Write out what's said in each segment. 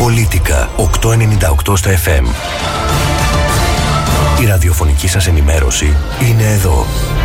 Πολίτικα 898 στα FM. Η ραδιοφωνική σας ενημέρωση είναι εδώ.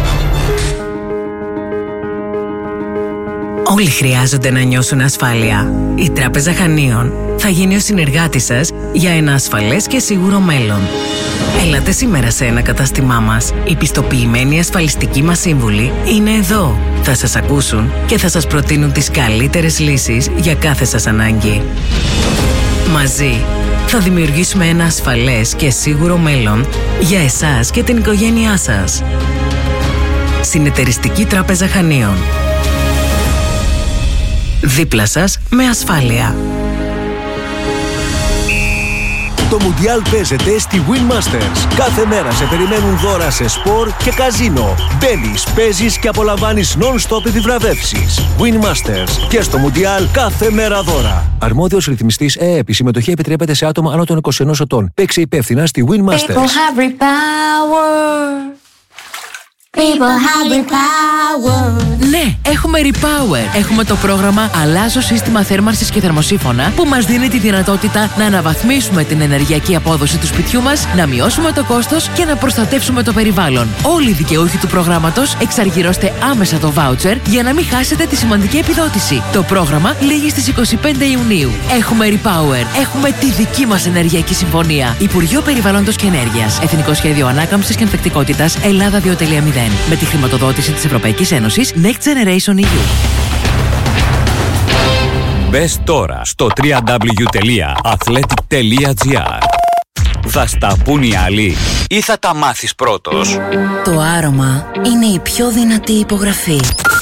Όλοι χρειάζονται να νιώσουν ασφάλεια. Η Τράπεζα Χανίων θα γίνει ο συνεργάτης σας για ένα ασφαλές και σίγουρο μέλλον. Έλατε σήμερα σε ένα κατάστημά μας. Οι πιστοποιημένοι ασφαλιστικοί μας σύμβουλοι είναι εδώ. Θα σας ακούσουν και θα σας προτείνουν τις καλύτερες λύσεις για κάθε σας ανάγκη. Μαζί θα δημιουργήσουμε ένα ασφαλές και σίγουρο μέλλον για εσάς και την οικογένειά σας. Συνεταιριστική Τράπεζα Χανίων. Δίπλα σας με ασφάλεια. Το Μουντιάλ παίζεται στη Win Masters. Κάθε μέρα σε περιμένουν δώρα σε σπορ και καζίνο. Μπαίνεις, παίζεις και απολαμβάνεις non-stop επιβραβεύσεις. Win Masters. Και στο Μουντιάλ κάθε μέρα δώρα. Αρμόδιος ρυθμιστής ΕΕΠ. Η συμμετοχή επιτρέπεται σε άτομα άνω των 21 ετών. Παίξε υπεύθυνα στη Win Masters. Ναι, έχουμε Repower. Έχουμε το πρόγραμμα Αλλάζω σύστημα θέρμανσης και θερμοσύφωνα που μας δίνει τη δυνατότητα να αναβαθμίσουμε την ενεργειακή απόδοση του σπιτιού μας, να μειώσουμε το κόστος και να προστατεύσουμε το περιβάλλον. Όλοι οι δικαιούχοι του προγράμματος εξαργυρώστε άμεσα το voucher για να μην χάσετε τη σημαντική επιδότηση. Το πρόγραμμα λήγει στις 25 Ιουνίου. Έχουμε Repower. Έχουμε τη δική μας ενεργειακή συμφωνία. Υπουργείο Περιβάλλοντος και Ενέργειας. Εθνικό Σχέδιο Ανάκαμψης και Ανθεκτικότητας Ελλάδα 2.0. Με τη χρηματοδότηση της Ευρωπαϊκής Ένωσης Next Generation EU. Μπες τώρα στο www.athletic.gr. Θα στα πουν οι άλλοι ή θα τα μάθεις πρώτος? Το άρωμα είναι η πιο δυνατή υπογραφή.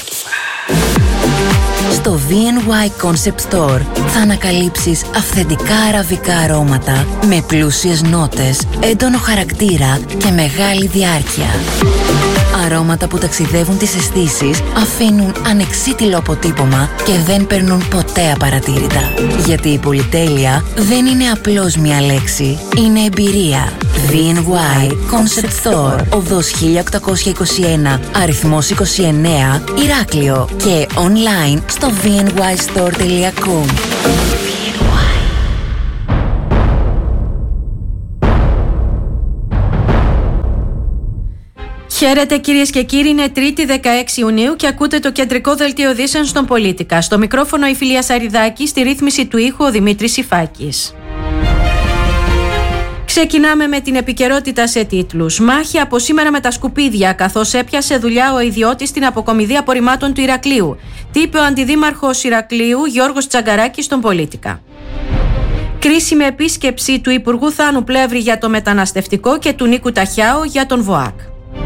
Στο VNY Concept Store θα ανακαλύψεις αυθεντικά αραβικά αρώματα με πλούσιες νότες, έντονο χαρακτήρα και μεγάλη διάρκεια. Αρώματα που ταξιδεύουν τις αισθήσεις, αφήνουν ανεξίτηλο αποτύπωμα και δεν περνούν ποτέ απαρατήρητα. Γιατί η πολυτέλεια δεν είναι απλώς μια λέξη, είναι εμπειρία. VNY Concept Store, οδός 1821, αριθμός 29, Ηράκλειο και online στο vnystore.com. Χαίρετε κυρίες και κύριοι, είναι Τρίτη 16 Ιουνίου και ακούτε το κεντρικό δελτίο ειδήσεων στον Πολίτικα. Στο μικρόφωνο η Φιλία Σαριδάκη, στη ρύθμιση του ήχου ο Δημήτρης Σιφάκης. Ξεκινάμε με την επικαιρότητα σε τίτλους. Μάχη από σήμερα με τα σκουπίδια, καθώς έπιασε δουλειά ο ιδιώτης στην αποκομιδή απορριμμάτων του Ηρακλείου. Τι είπε ο αντιδήμαρχος Ηρακλείου Γιώργος Τσαγκαράκης στον Πολίτικα. Κρίσιμη επίσκεψη του Υπουργού Θάνου Πλεύρη για το μεταναστευτικό και του Νίκου Ταχιάου για τον ΒΟΑΚ.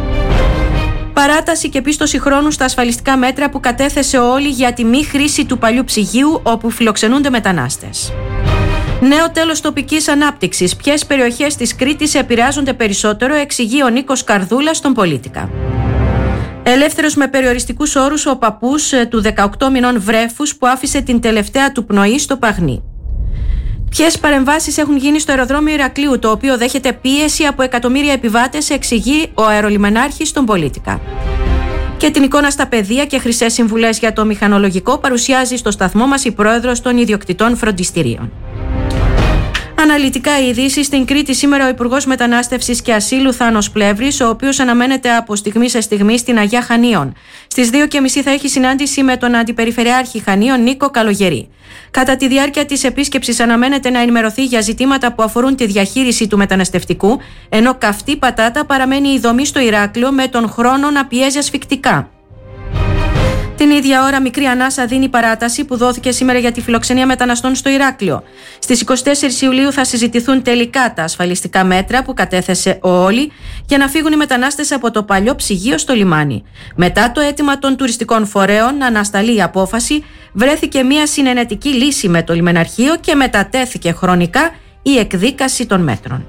Παράταση και πίστοση χρόνου στα ασφαλιστικά μέτρα που κατέθεσε ο Όλη για τη μη χρήση του παλιού ψυγείου όπου φιλοξενούνται μετανάστες. Νέο τέλος τοπικής ανάπτυξης. Ποιες περιοχές της Κρήτης επηρεάζονται περισσότερο, εξηγεί ο Νίκος Καρδούλας στον Πολίτικα. Ελεύθερος με περιοριστικούς όρους ο παππούς του 18 μηνών βρέφους που άφησε την τελευταία του πνοή στο Παγνί. Ποιες παρεμβάσεις έχουν γίνει στο αεροδρόμιο Ηρακλείου, το οποίο δέχεται πίεση από εκατομμύρια επιβάτες, εξηγεί ο αερολιμενάρχης στον Πολίτικα. Και την εικόνα στα παιδεία και χρυσές συμβουλές για το μηχανολογικό παρουσιάζει στο σταθμό μας η πρόεδρος των ιδιοκτητών φροντιστηρίων. Αναλυτικά οι ειδήσεις. Στην Κρήτη σήμερα ο Υπουργός Μετανάστευσης και Ασύλου Θάνος Πλεύρης, ο οποίος αναμένεται από στιγμή σε στιγμή στην Αγιά Χανίων. Στις 2:30 θα έχει συνάντηση με τον Αντιπεριφερειάρχη Χανίων Νίκο Καλογερή. Κατά τη διάρκεια της επίσκεψης αναμένεται να ενημερωθεί για ζητήματα που αφορούν τη διαχείριση του μεταναστευτικού, ενώ καυτή πατάτα παραμένει η δομή στο Ηράκλειο με τον χρόνο να πιέζει ασφυκτικά. Την ίδια ώρα, μικρή ανάσα δίνει η παράταση που δόθηκε σήμερα για τη φιλοξενία μεταναστών στο Ηράκλειο. Στις 24 Ιουλίου θα συζητηθούν τελικά τα ασφαλιστικά μέτρα που κατέθεσε ο Όλη για να φύγουν οι μετανάστες από το παλιό ψυγείο στο λιμάνι. Μετά το αίτημα των τουριστικών φορέων να ανασταλεί η απόφαση, βρέθηκε μια συνενετική λύση με το λιμεναρχείο και μετατέθηκε χρονικά η εκδίκαση των μέτρων.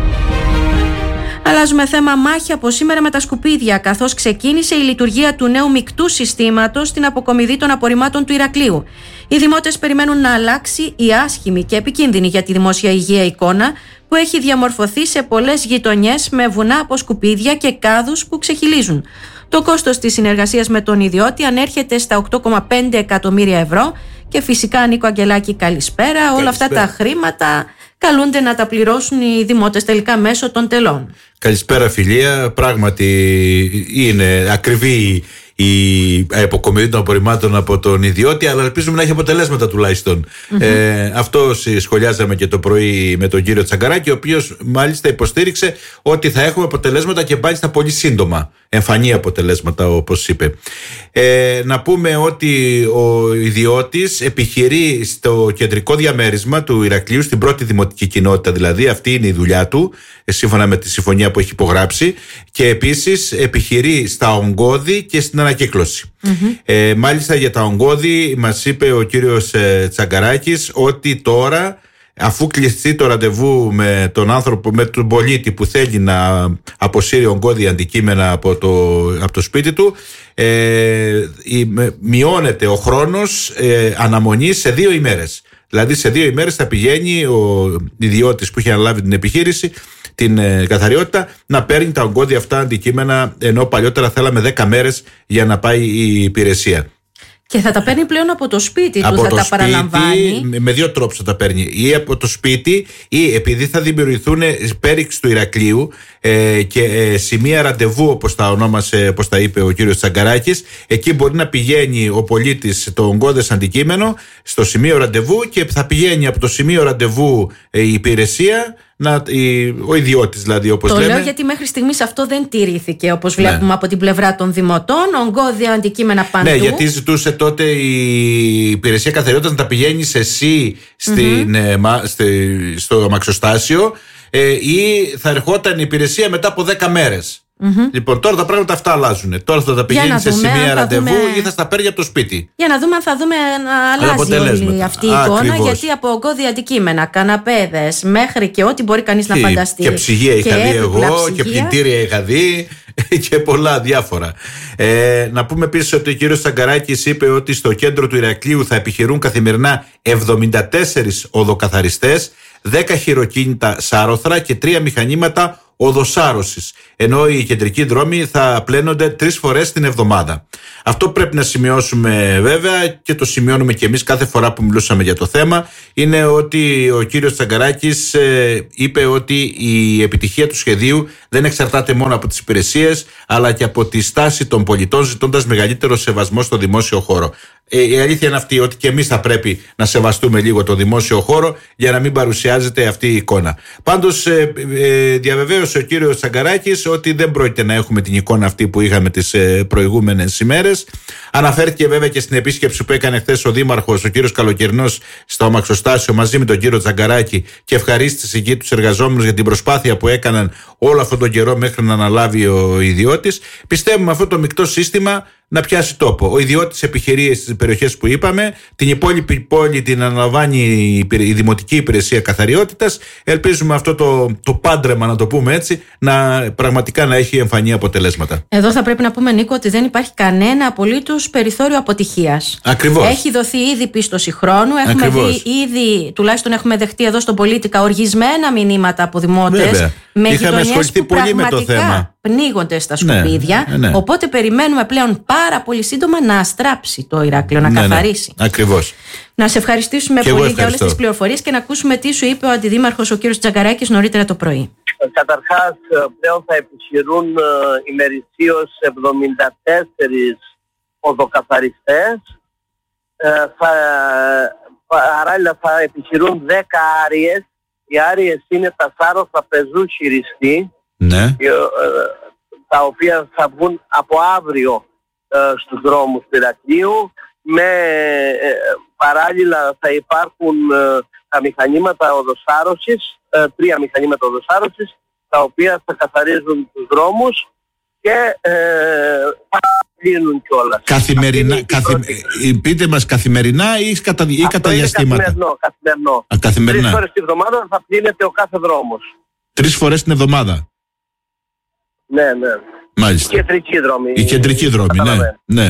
Αλλάζουμε θέμα. Μάχη από σήμερα με τα σκουπίδια, καθώς ξεκίνησε η λειτουργία του νέου μεικτού συστήματος στην αποκομιδή των απορριμμάτων του Ηρακλείου. Οι δημότες περιμένουν να αλλάξει η άσχημη και επικίνδυνη για τη δημόσια υγεία εικόνα που έχει διαμορφωθεί σε πολλές γειτονιές με βουνά από σκουπίδια και κάδους που ξεχυλίζουν. Το κόστος της συνεργασίας με τον ιδιώτη ανέρχεται στα 8,5 εκατομμύρια ευρώ Και φυσικά, Νίκο Αγγελάκη, καλησπέρα. Όλα αυτά τα χρήματα καλούνται να τα πληρώσουν οι δημότες τελικά μέσω των τελών. Καλησπέρα, Φιλία. Πράγματι είναι ακριβή η αποκομιδή των απορριμμάτων από τον ιδιώτη, αλλά ελπίζουμε να έχει αποτελέσματα τουλάχιστον. Αυτό σχολιάζαμε και το πρωί με τον κύριο Τσαγκαράκη, ο οποίος μάλιστα υποστήριξε ότι θα έχουμε αποτελέσματα και μάλιστα πολύ σύντομα. Εμφανή αποτελέσματα, όπως είπε. Να πούμε ότι ο ιδιώτης επιχειρεί στο κεντρικό διαμέρισμα του Ηρακλείου, στην πρώτη δημοτική κοινότητα δηλαδή, αυτή είναι η δουλειά του, σύμφωνα με τη συμφωνία που έχει υπογράψει, και επίσης επιχειρεί στα Ογκώδη και στην ανακύκλωση. Μάλιστα για τα Ογκώδη μας είπε ο κύριος Τσαγκαράκης ότι τώρα, αφού κλειστεί το ραντεβού με τον άνθρωπο, με τον πολίτη που θέλει να αποσύρει ογκώδη αντικείμενα από το σπίτι του, μειώνεται ο χρόνος αναμονής σε 2 ημέρες. Δηλαδή σε 2 ημέρες θα πηγαίνει ο ιδιώτης που έχει αναλάβει την επιχείρηση, την καθαριότητα, να παίρνει τα ογκώδη αυτά αντικείμενα, ενώ παλιότερα θέλαμε 10 μέρες για να πάει η υπηρεσία. Και θα τα παίρνει πλέον από το σπίτι του, θα τα παραλαμβάνει. Με 2 τρόπους θα τα παίρνει. Ή από το σπίτι, ή επειδή θα δημιουργηθούν πέριξ του Ηρακλείου και σημεία ραντεβού, όπως τα ονόμασε, όπως τα είπε ο κύριος Τσαγκαράκης, εκεί μπορεί να πηγαίνει ο πολίτης το ογκώδες αντικείμενο στο σημείο ραντεβού και θα πηγαίνει από το σημείο ραντεβού η υπηρεσία. Ο ιδιώτης δηλαδή, όπως λέμε. Το λέω γιατί μέχρι στιγμής αυτό δεν τηρήθηκε, όπως βλέπουμε από την πλευρά των δημοτών. Ογκώδια αντικείμενα παντού. Ναι, γιατί ζητούσε τότε η υπηρεσία καθαριότητας να τα πηγαίνεις εσύ στο αμαξοστάσιο ή θα ερχόταν η υπηρεσία μετά από 10 μέρες. Λοιπόν, τώρα τα πράγματα αυτά αλλάζουν. Τώρα θα τα πηγαίνει σε σημεία ραντεβού ή θα στα παίρνει από το σπίτι. Για να δούμε αν θα δούμε να αλλάζει όλη αυτή η εικόνα. Ακριβώς. Γιατί από ογκώδια αντικείμενα, καναπέδες, μέχρι και ό,τι μπορεί κανείς να φανταστεί. Και ψυγεία είχα δει εγώ, και πλυντήρια είχα δει και πολλά διάφορα. Να πούμε επίσης ότι ο κύριος Τσαγκαράκης είπε ότι στο κέντρο του Ηρακλείου θα επιχειρούν καθημερινά 74 οδοκαθαριστές, 10 χειροκίνητα σάρωθρα και 3 μηχανήματα οδοσάρωσης, ενώ οι κεντρικοί δρόμοι θα πλένονται 3 φορές την εβδομάδα. Αυτό πρέπει να σημειώσουμε βέβαια, και το σημειώνουμε και εμείς κάθε φορά που μιλούσαμε για το θέμα, είναι ότι ο κύριος Τσαγκαράκης είπε ότι η επιτυχία του σχεδίου δεν εξαρτάται μόνο από τις υπηρεσίες, αλλά και από τη στάση των πολιτών, ζητώντας μεγαλύτερο σεβασμό στο δημόσιο χώρο. Η αλήθεια είναι αυτή, ότι και εμείς θα πρέπει να σεβαστούμε λίγο το δημόσιο χώρο για να μην παρουσιάζεται αυτή η εικόνα. Πάντως διαβεβαίωσε ο κύριος Τσαγκαράκης ότι δεν πρόκειται να έχουμε την εικόνα αυτή που είχαμε τις προηγούμενες ημέρες. Αναφέρθηκε βέβαια και στην επίσκεψη που έκανε χθες ο Δήμαρχος, ο κύριος Καλοκαιρινός, στο αμαξοστάσιο μαζί με τον κύριο Τσαγκαράκη, και ευχαρίστησε εκεί τους εργαζόμενους για την προσπάθεια που έκαναν όλο αυτόν τον καιρό μέχρι να αναλάβει ο ιδιώτης. Πιστεύουμε αυτό το μεικτό σύστημα να πιάσει τόπο. Ο ιδιώτης επιχειρεί στις περιοχές που είπαμε, την υπόλοιπη πόλη την αναλαμβάνει η Δημοτική Υπηρεσία Καθαριότητας. Ελπίζουμε αυτό το πάντρεμα, να το πούμε έτσι, πραγματικά να έχει εμφανή αποτελέσματα. Εδώ θα πρέπει να πούμε, Νίκο, ότι δεν υπάρχει κανένα απολύτως περιθώριο αποτυχίας. Ακριβώς. Έχει δοθεί ήδη πίστοση χρόνου. Έχουμε δει ήδη, τουλάχιστον έχουμε δεχτεί εδώ στον Πολίτικα, οργισμένα μηνύματα από δημότες με γειτονιές που πραγματικά πνίγονται στα σκουπίδια. Οπότε περιμένουμε πλέον πάρα πολύ σύντομα να αστράψει το Ηράκλειο, να καθαρίσει. Ακριβώς. Να σε ευχαριστήσουμε πολύ για όλες τις πληροφορίες και να ακούσουμε τι σου είπε ο Αντιδήμαρχος, ο κύριος Τσαγκαράκης, νωρίτερα το πρωί. Καταρχάς, πλέον θα επιχειρούν ημερησίως 74 οδοκαθαριστές. Παράλληλα θα επιχειρούν 10 άριες. Οι άριες είναι τα σάρωθα πεζού χειριστή, τα οποία θα βγουν από αύριο στους δρόμους του Ηρακλείου. Παράλληλα θα υπάρχουν τα μηχανήματα οδοσάρωσης, 3 μηχανήματα οδοσάρωσης, τα οποία θα καθαρίζουν τους δρόμους και θα κλείνουν κιόλας. Καθημερινά, πείτε μας, καθημερινά ή κατά διαστήματα? Καθημερινά. 3 φορές την εβδομάδα θα πλύνεται ο κάθε δρόμος. 3 φορές την εβδομάδα? Ναι. Μάλιστα. Η κεντρική δρόμη, ναι.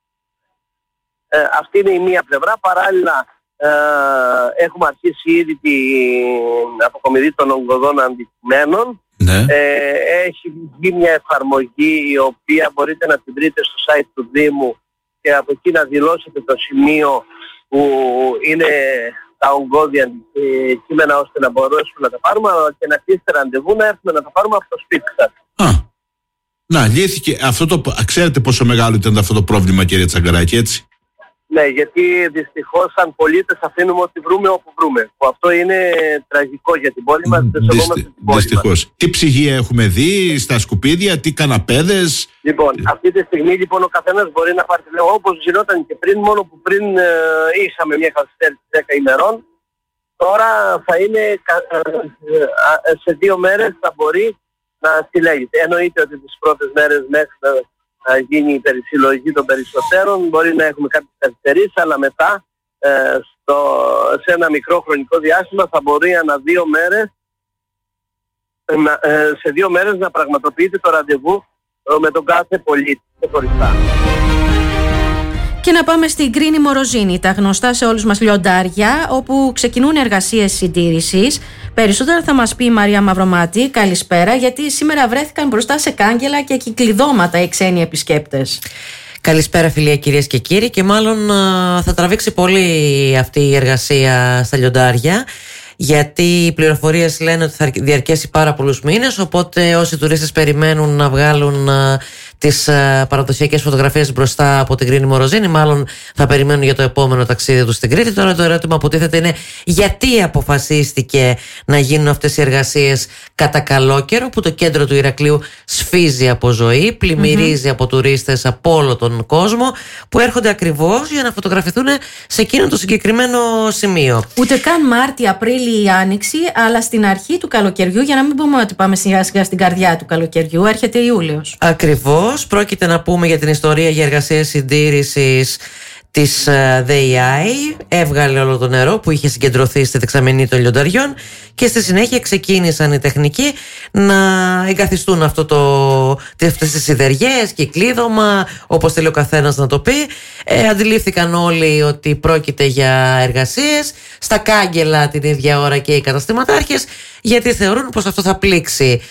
Αυτή είναι η μία πλευρά. Παράλληλα έχουμε αρχίσει ήδη την αποκομιδή των ογκωδών αντικειμένων. Έχει βγει μια εφαρμογή η οποία μπορείτε να την βρείτε στο site του Δήμου και από εκεί να δηλώσετε το σημείο που είναι τα ογκώδια κείμενα ώστε να μπορέσουμε να τα πάρουμε, αλλά και να κλείσετε ραντεβού να έρθουμε να τα πάρουμε από το σπίτι σας. Να, λύθηκε αυτό ξέρετε πόσο μεγάλο ήταν αυτό το πρόβλημα, κύριε Τσαγκαράκη, έτσι? Ναι, γιατί δυστυχώς σαν πολίτες αφήνουμε ό,τι βρούμε όπου βρούμε. Που αυτό είναι τραγικό για την πόλη μας. Δυστυχώς. Τι ψυγεία έχουμε δει στα σκουπίδια, τι καναπέδες. Λοιπόν, αυτή τη στιγμή λοιπόν ο καθένας μπορεί να πάρει τηλέφωνο όπως γινόταν και πριν, μόνο που πριν είχαμε μια καθυστέρηση 10 ημερών. Τώρα θα είναι σε 2 μέρες θα μπορεί να συλλέγεται. Εννοείται ότι τις πρώτες μέρες μέχρι να γίνει η περισυλλογή των περισσότερων μπορεί να έχουμε κάποιες καθυστερήσεις, αλλά μετά σε ένα μικρό χρονικό διάστημα θα μπορεί ανά 2 μέρες σε 2 μέρες να πραγματοποιείται το ραντεβού με τον κάθε πολίτη χωριστά. Και να πάμε στην Κρίνη Μοροζίνη, τα γνωστά σε όλους μας λιοντάρια, όπου ξεκινούν εργασίες συντήρησης. Περισσότερα θα μας πει η Μαρία Μαυρομάτη. Καλησπέρα, γιατί σήμερα βρέθηκαν μπροστά σε κάγκελα και κυκλειδώματα οι ξένοι επισκέπτες. Καλησπέρα φίλοι, κυρίες και κύριοι, και μάλλον θα τραβήξει πολύ αυτή η εργασία στα λιοντάρια, γιατί οι πληροφορίες λένε ότι θα διαρκέσει πάρα πολλούς μήνες, οπότε όσοι τουρίστες περιμένουν να βγάλουν τις παραδοσιακές φωτογραφίες μπροστά από την Κρίνη Μοροζίνη, μάλλον θα περιμένουν για το επόμενο ταξίδι τους στην Κρήτη. Τώρα το ερώτημα που τίθεται είναι γιατί αποφασίστηκε να γίνουν αυτές οι εργασίες κατά καλό καιρό, που το κέντρο του Ηρακλείου σφίζει από ζωή, πλημμυρίζει από τουρίστες από όλο τον κόσμο, που έρχονται ακριβώς για να φωτογραφηθούν σε εκείνο το συγκεκριμένο σημείο. Ούτε καν Μάρτι, Απρίλη ή Άνοιξη, αλλά στην αρχή του καλοκαιριού, για να μην πούμε ότι πάμε σιγά σιγά στην καρδιά του καλοκαιριού, έρχεται Ιούλιος. Ακριβώς. Πρόκειται να πούμε για την ιστορία για εργασίες συντήρησης της ΔΕΙΑΗ. Έβγαλε όλο το νερό που είχε συγκεντρωθεί στη δεξαμενή των λιονταριών και στη συνέχεια ξεκίνησαν οι τεχνικοί να εγκαθιστούν αυτές τις σιδεριές, κυκλίδωμα, όπως θέλει ο καθένας να το πει. Αντιλήφθηκαν όλοι ότι πρόκειται για εργασίες. Στα κάγκελα την ίδια ώρα και οι καταστηματάρχες, γιατί θεωρούν πως αυτό θα πλήξει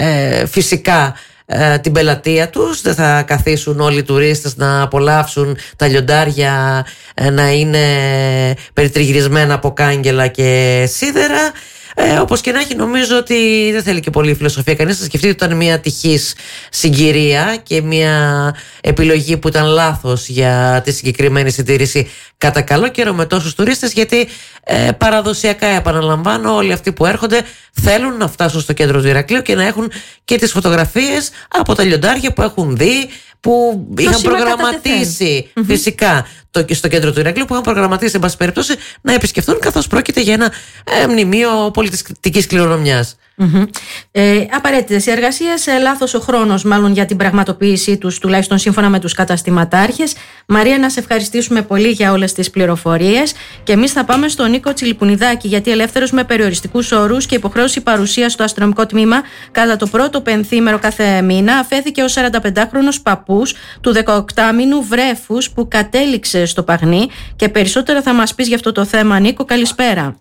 φυσικά την πελατεία τους. Δεν θα καθίσουν όλοι οι τουρίστες να απολαύσουν τα λιοντάρια να είναι περιτριγυρισμένα από κάγκελα και σίδερα. Όπως και να έχει, νομίζω ότι δεν θέλει και πολύ φιλοσοφία κανείς. Θα σκεφτείτε ότι ήταν μια τυχής συγκυρία και μια επιλογή που ήταν λάθος για τη συγκεκριμένη συντήρηση κατά καλό καιρό με τόσους τουρίστες, γιατί παραδοσιακά, επαναλαμβάνω, όλοι αυτοί που έρχονται θέλουν να φτάσουν στο κέντρο του Ηρακλείου και να έχουν και τις φωτογραφίες από τα λιοντάρια που έχουν δει, που είχαν προγραμματίσει φυσικά στο κέντρο του Ηρακλείου, που είχαν προγραμματίσει εν πάση περιπτώσει να επισκεφθούν, καθώς πρόκειται για ένα μνημείο πολιτιστικής κληρονομιάς. Απαραίτητες οι εργασίες, λάθος ο χρόνος μάλλον για την πραγματοποίησή τους, τουλάχιστον σύμφωνα με τους καταστηματάρχες. Μαρία, να σε ευχαριστήσουμε πολύ για όλες τις πληροφορίες, και εμείς θα πάμε στον Νίκο Τσιλιπουνιδάκη, γιατί ελεύθερος με περιοριστικούς όρους και υποχρέωση παρουσίας στο αστυνομικό τμήμα κατά το πρώτο πενθήμερο κάθε μήνα αφέθηκε ο 45χρονος παππούς του 18μηνου βρέφους που κατέληξε στο Παγνί. Και περισσότερα θα μας πεις για αυτό το θέμα, Νίκο. Καλησπέρα.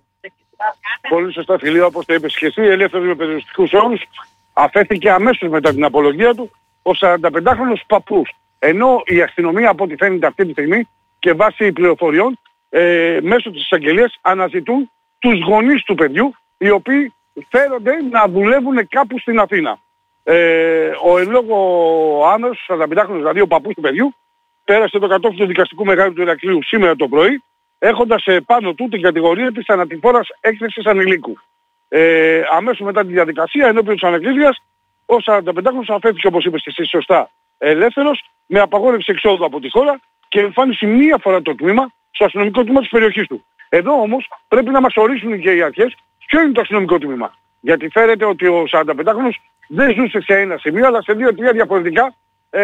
Πολύ σωστά, φίλοι, όπως το είπες και εσύ, ελεύθερος με περιοριστικούς όρους, αφέθηκε αμέσως μετά την απολογία του ο 45χρονος παππούς. Ενώ η αστυνομία, από ό,τι φαίνεται αυτή τη στιγμή και βάσει πληροφοριών, μέσω της εισαγγελίας αναζητούν τους γονείς του παιδιού, οι οποίοι φέρονται να δουλεύουν κάπου στην Αθήνα. Ο εν λόγω άνδρας, ο 45χρονος, δηλαδή ο παππούς του παιδιού, πέρασε το κατόφλι του δικαστικού μεγάλου του Ηρακλείου σήμερα το πρωί, έχοντας πάνω του την κατηγορία της θανατηφόρας έκθεσης ανηλίκου. Αμέσως μετά τη διαδικασία, ενώπιον της ανακρίβειας, ο 45χρονος αφέθηκε, όπως είπες εσύ σωστά, ελεύθερος, με απαγόρευση εξόδου από τη χώρα και εμφάνιση μία φορά το τμήμα στο αστυνομικό τμήμα της περιοχής του. Εδώ όμως πρέπει να μας ορίσουν και οι αρχές ποιο είναι το αστυνομικό τμήμα. Γιατί φαίνεται ότι ο 45χρονος δεν ζούσε σε ένα σημείο, αλλά σε 2-3 διαφορετικά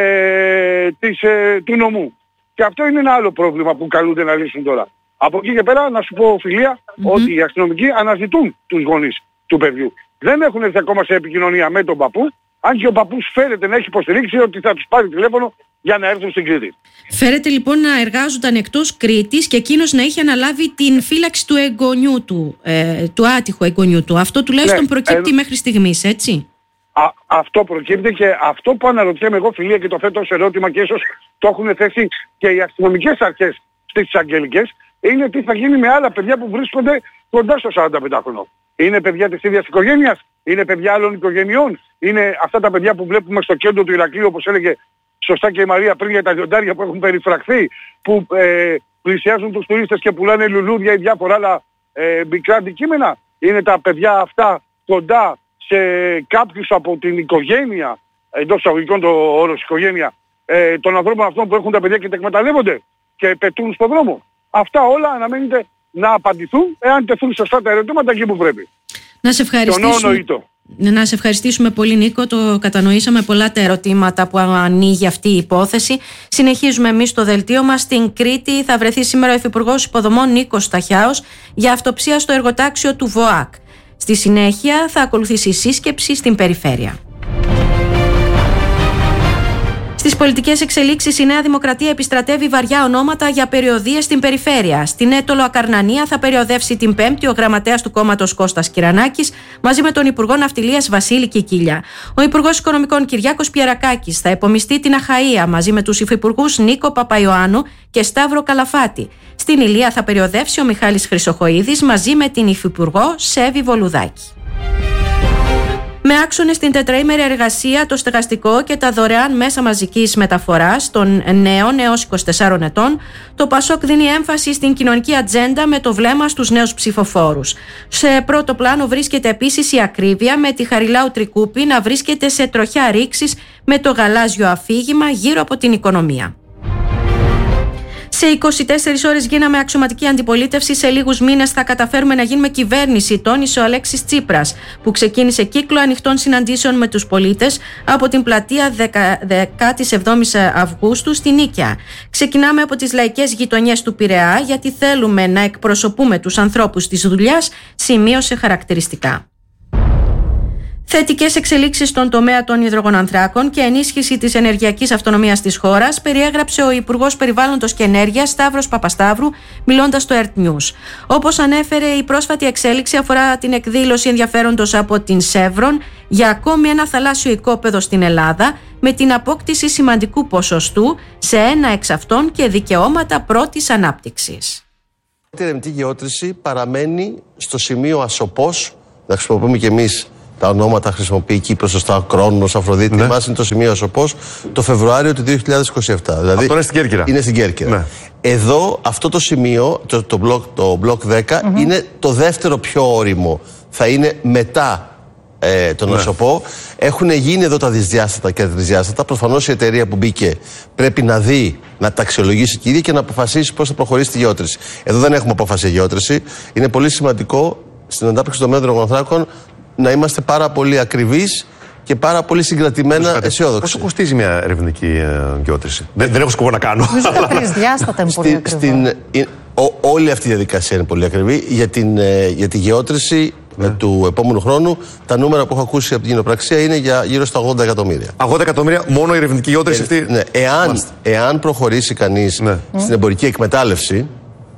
του νομού. Και αυτό είναι ένα άλλο πρόβλημα που καλούνται να λύσουν τώρα. Από εκεί και πέρα, να σου πω, φιλία, ότι οι αστυνομικοί αναζητούν τους γονείς του παιδιού. Δεν έχουν έρθει ακόμα σε επικοινωνία με τον παππού, αν και ο παππούς φέρεται να έχει υποστηρίξει ότι θα τους πάρει τηλέφωνο για να έρθουν στην Κρήτη. Φέρεται λοιπόν να εργάζονταν εκτός Κρήτης και εκείνος να είχε αναλάβει την φύλαξη του εγγονιού του, του άτυχου εγγονιού του. Αυτό τουλάχιστον προκύπτει μέχρι στιγμής, έτσι. Αυτό προκύπτει και αυτό που αναρωτιέμαι εγώ, φιλία, και το θέτω ως ερώτημα και ίσως το έχουν θέσει και οι αστυνομικές αρχές στις εισαγγελικές, είναι τι θα γίνει με άλλα παιδιά που βρίσκονται κοντά στο 45χρονο. Είναι παιδιά της ίδιας οικογένειας, είναι παιδιά άλλων οικογενειών, είναι αυτά τα παιδιά που βλέπουμε στο κέντρο του Ηρακλείου, όπως έλεγε σωστά και η Μαρία πριν, για τα λιοντάρια που έχουν περιφραχθεί, που πλησιάζουν τους τουρίστες και πουλάνε λουλούδια ή διάφορα άλλα μικρά αντικείμενα. Είναι τα παιδιά αυτά κοντά σε κάποιους από την οικογένεια, εντός εισαγωγικών το όρος οικογένεια, των ανθρώπων αυτών που έχουν τα παιδιά και τα εκμεταλλεύονται και πετούν στον δρόμο. Αυτά όλα αναμένεται να απαντηθούν, εάν τεθούν σωστά τα ερωτήματα εκεί που πρέπει. Να σε ευχαριστήσουμε πολύ, Νίκο. Το κατανοήσαμε πολλά τα ερωτήματα που ανοίγει αυτή η υπόθεση. Συνεχίζουμε εμείς το δελτίο μας. Στην Κρήτη θα βρεθεί σήμερα ο Υφυπουργός Υποδομών Νίκος Σταχιάος για αυτοψία στο εργοτάξιο του ΒΟΑΚ. Στη συνέχεια θα ακολουθήσει η σύσκεψη στην περιφέρεια. Στις πολιτικές εξελίξεις, η Νέα Δημοκρατία επιστρατεύει βαριά ονόματα για περιοδίες στην περιφέρεια. Στην Έτολο Ακαρνανία θα περιοδεύσει την Πέμπτη ο γραμματέας του κόμματος Κώστας Κυρανάκης μαζί με τον Υπουργό Ναυτιλίας Βασίλη Κικίλια. Ο Υπουργός Οικονομικών Κυριάκος Πιερακάκης θα επομιστεί την Αχαΐα μαζί με τους υφυπουργούς Νίκο Παπαϊωάννου και Σταύρο Καλαφάτη. Στην Ηλία θα περιοδεύσει ο Μιχάλης Χρυσοχοΐδης μαζί με την υφυπουργό Σέβη Βολουδάκη. Με άξονες την τετραήμερη εργασία, το στεγαστικό και τα δωρεάν μέσα μαζικής μεταφοράς των νέων έως 24 ετών, το ΠΑΣΟΚ δίνει έμφαση στην κοινωνική ατζέντα με το βλέμμα στους νέους ψηφοφόρους. Σε πρώτο πλάνο βρίσκεται επίσης η ακρίβεια, με τη Χαριλάου Τρικούπη να βρίσκεται σε τροχιά ρήξης με το γαλάζιο αφήγημα γύρω από την οικονομία. Σε 24 ώρες γίναμε αξιωματική αντιπολίτευση. Σε λίγους μήνες θα καταφέρουμε να γίνουμε κυβέρνηση, τόνισε ο Αλέξης Τσίπρας, που ξεκίνησε κύκλο ανοιχτών συναντήσεων με τους πολίτες από την πλατεία 17 Αυγούστου στη Νίκαια. Ξεκινάμε από τις λαϊκές γειτονιές του Πειραιά, γιατί θέλουμε να εκπροσωπούμε τους ανθρώπους της δουλειάς, σημείωσε χαρακτηριστικά. Θετικές εξελίξεις στον τομέα των υδρογονανθράκων και ενίσχυση της ενεργειακής αυτονομίας της χώρας περιέγραψε ο Υπουργός Περιβάλλοντος και Ενέργειας Σταύρος Παπασταύρου, μιλώντας στο Earth News. Όπως ανέφερε, η πρόσφατη εξέλιξη αφορά την εκδήλωση ενδιαφέροντος από την Σεύρον για ακόμη ένα θαλάσσιο οικόπεδο στην Ελλάδα, με την απόκτηση σημαντικού ποσοστού σε ένα εξ αυτών και δικαιώματα πρώτης ανάπτυξης. Η ερευνητική γεώτρηση παραμένει στο σημείο ασοπός, να χρησιμοποιούμε κι εμείς τα ονόματα, χρησιμοποιεί Κύπρος, σωστά, Κρόνος, Αφροδίτη. Ναι. Εμάς είναι το σημείο ασοπός το Φεβρουάριο του 2027. Δηλαδή, αυτό είναι στην Κέρκυρα. Είναι στην Κέρκυρα. Ναι. Εδώ αυτό το σημείο, το μπλοκ 10, είναι το δεύτερο πιο όριμο. Θα είναι μετά τον ασοπό. Έχουν γίνει εδώ τα δυσδιάστατα και τα τρισδιάστατα. Προφανώς η εταιρεία που μπήκε πρέπει να δει, να τα αξιολογήσει και ίδια και να αποφασίσει πώς θα προχωρήσει τη γεώτρηση. Εδώ δεν έχουμε απόφαση για γεώτρηση. Είναι πολύ σημαντικό στην ανάπτυξη των μέτρων υδρογονανθράκων να είμαστε πάρα πολύ ακριβείς και πάρα πολύ συγκρατημένα αισιόδοξοι. Πόσο κοστίζει μια ερευνητική γεώτρηση? Δεν έχω σκοπό να κάνω. Νομίζω τα τρισδιάστατα είναι πολύ ακριβή. Όλη αυτή η διαδικασία είναι πολύ ακριβή. Για τη γεώτρηση του επόμενου χρόνου, τα νούμερα που έχω ακούσει από την κοινοπραξία είναι για γύρω στα 80 εκατομμύρια. 80 εκατομμύρια μόνο η ερευνητική γεώτρηση αυτή? Ναι. Εάν προχωρήσει κανείς στην εμπορική εκμετάλλευση,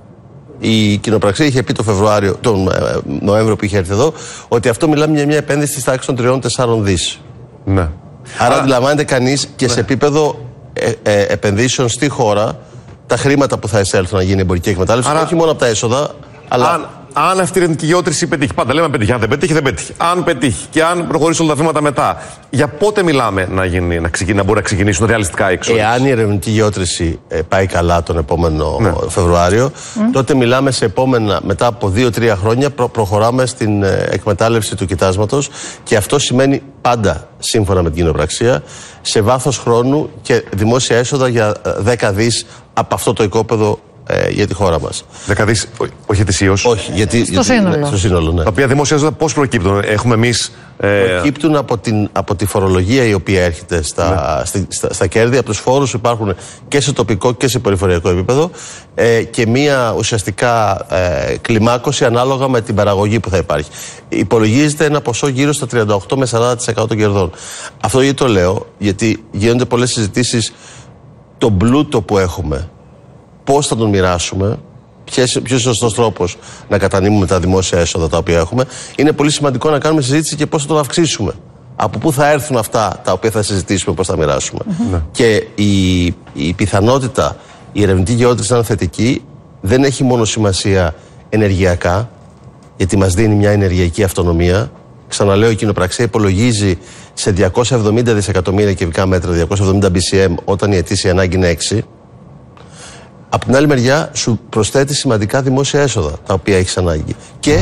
η κοινοπραξία είχε πει τον Νοέμβριο που είχε έρθει εδώ, ότι αυτό μιλάμε για μια επένδυση στη τάξη των 3-4 δις. Ναι. Άρα αντιλαμβάνεται κανείς και σε επίπεδο επενδύσεων στη χώρα τα χρήματα που θα εισέλθουν να γίνει εμπορική εκμετάλλευση, όχι μόνο από τα έσοδα, αλλά. Αν αυτή η ερευνητική γεώτρηση πετύχει, πάντα λέμε πετύχει. Αν δεν πετύχει, δεν πετύχει. Αν πετύχει και αν προχωρήσει όλα τα βήματα μετά, για πότε μιλάμε να μπορεί να ξεκινήσουν ρεαλιστικά οι εξόδους? Εάν η ερευνητική γεώτρηση πάει καλά τον επόμενο Φεβρουάριο, τότε μιλάμε σε επόμενα, μετά από 2-3 χρόνια, προχωράμε στην εκμετάλλευση του κοιτάσματος, και αυτό σημαίνει πάντα, σύμφωνα με την κοινοπραξία, σε βάθος χρόνου και δημόσια έσοδα για 10 δις από αυτό το οικόπεδο για τη χώρα μας. 10 δις, όχι ετησίως? Όχι, στο σύνολο. Ναι. Τα οποία δημόσια έσοδα πώς προκύπτουν? Έχουμε εμείς. Προκύπτουν από τη φορολογία η οποία έρχεται στα κέρδη, από τους φόρους που υπάρχουν και σε τοπικό και σε περιφερειακό επίπεδο, και μία ουσιαστικά κλιμάκωση ανάλογα με την παραγωγή που θα υπάρχει. Υπολογίζεται ένα ποσό γύρω στα 38 με 40% των κερδών. Αυτό γιατί το λέω? Γιατί γίνονται πολλές συζητήσεις, τον πλούτο που έχουμε, πώς θα τον μοιράσουμε, ποιος είναι ο σωστός τρόπος να κατανείμουμε τα δημόσια έσοδα τα οποία έχουμε. Είναι πολύ σημαντικό να κάνουμε συζήτηση και πώς θα τον αυξήσουμε Από πού θα έρθουν αυτά τα οποία θα συζητήσουμε, πώς θα μοιράσουμε. Και η πιθανότητα η ερευνητική γεώτρηση να είναι θετική δεν έχει μόνο σημασία ενεργειακά, γιατί μας δίνει μια ενεργειακή αυτονομία. Ξαναλέω, η κοινοπραξία υπολογίζει σε 270 δισεκατομμύρια κυβικά μέτρα, 270 BCM, όταν η ετήσια ανάγκη είναι 6. Από την άλλη μεριά, σου προσθέτει σημαντικά δημόσια έσοδα, τα οποία έχεις ανάγκη. Και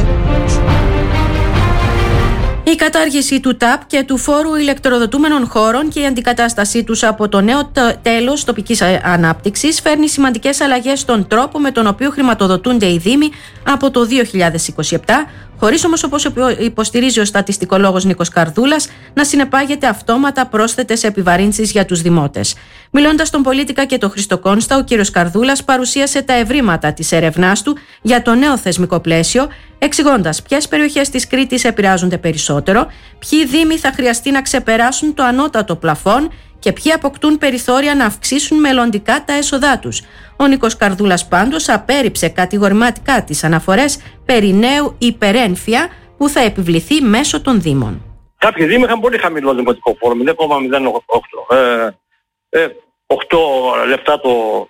η κατάργηση του ΤΑΠ και του φόρου ηλεκτροδοτούμενων χώρων και η αντικατάστασή τους από το νέο τέλος τοπικής ανάπτυξης φέρνει σημαντικές αλλαγές στον τρόπο με τον οποίο χρηματοδοτούνται οι δήμοι από το 2027, χωρίς όμως, όπως υποστηρίζει ο στατιστικολόγος Νίκος Καρδούλας, να συνεπάγεται αυτόματα πρόσθετες επιβαρύνσεις για τους δημότες. Μιλώντας στον Πολίτικα και το Χρήστο Κόνστα, ο κύριος Καρδούλας παρουσίασε τα ευρήματα της έρευνάς του για το νέο θεσμικό πλαίσιο, εξηγώντας ποιες περιοχές της Κρήτης επηρεάζονται περισσότερο, ποιοι δήμοι θα χρειαστεί να ξεπεράσουν το ανώτατο πλαφόν και ποιοι αποκτούν περιθώρια να αυξήσουν μελλοντικά τα έσοδά τους. Ο Νίκος Καρδούλας πάντως απέρριψε κατηγορηματικά τις αναφορές περί νέου υπερένφια που θα επιβληθεί μέσω των δήμων. Κάποιοι δήμοι είχαν πολύ χαμηλό δημοτικό φόρο, 0,08. 8 λεπτά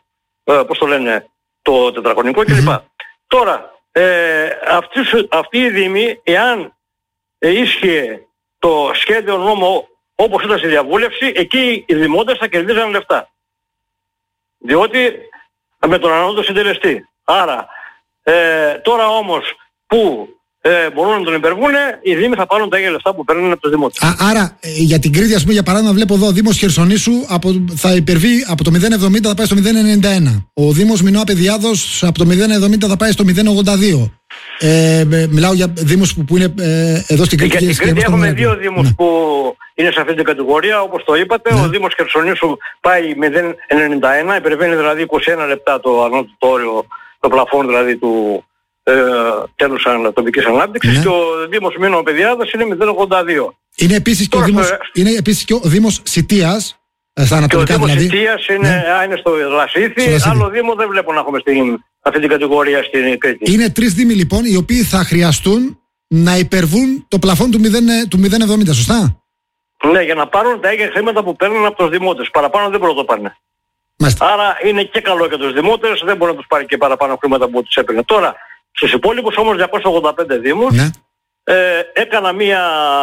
το τετραγωνικό κλπ. Τώρα, αυτοί οι δήμοι, εάν ίσχυε το σχέδιο νόμο όπως ήταν στη διαβούλευση, εκεί οι δημότες θα κερδίζαν λεφτά. Διότι με τον ανώτατο συντελεστή. Άρα, τώρα όμως που μπορούν να τον υπερβούν, οι δήμοι θα πάρουν τα ίδια λεφτά που παίρνουν από τους δημότες. Άρα, για την Κρήτη, ας πούμε, για παράδειγμα, βλέπω εδώ ο Δήμος Χερσονήσου θα υπερβεί από το 0,70 θα πάει στο 0,91. Ο Δήμος Μινώα Παιδιάδος από το 0,70 θα πάει στο 0,82. Μιλάω για δήμους που είναι εδώ στην Κρήτη. Για την Κρήτη έχουμε δύο δήμους που είναι σε αυτή την κατηγορία, όπως το είπατε. Ο Δήμος Χερσονήσου πάει 0,91, υπερβαίνει δηλαδή 21 λεπτά το ανώτατο όριο, το πλαφόν δηλαδή του τέλους τοπικής ανάπτυξης, και ο Δήμος Μινώα Παιδιάδος είναι 0,82. Είναι επίσης και ο Δήμος Σιτίας, στα ανατολικά δηλαδή. Και ο Δήμος Σιτίας είναι στο Λασίθι, άλλο Δήμο δεν βλέπω να έχουμε στην αυτή την κατηγορία στην Κρήτη. Είναι 3 δήμοι λοιπόν οι οποίοι θα χρειαστούν να υπερβούν το πλαφόν του 0,70, σωστά? Ναι, για να πάρουν τα ίδια χρήματα που παίρνουν από τους δημότες. Παραπάνω δεν μπορούν να το πάρουν. Άρα είναι και καλό για τους δημότες, δεν μπορεί να τους πάρει και παραπάνω χρήματα που τους έπαιρνε. Τώρα, στους υπόλοιπους όμως 285 δήμους, έκανα μία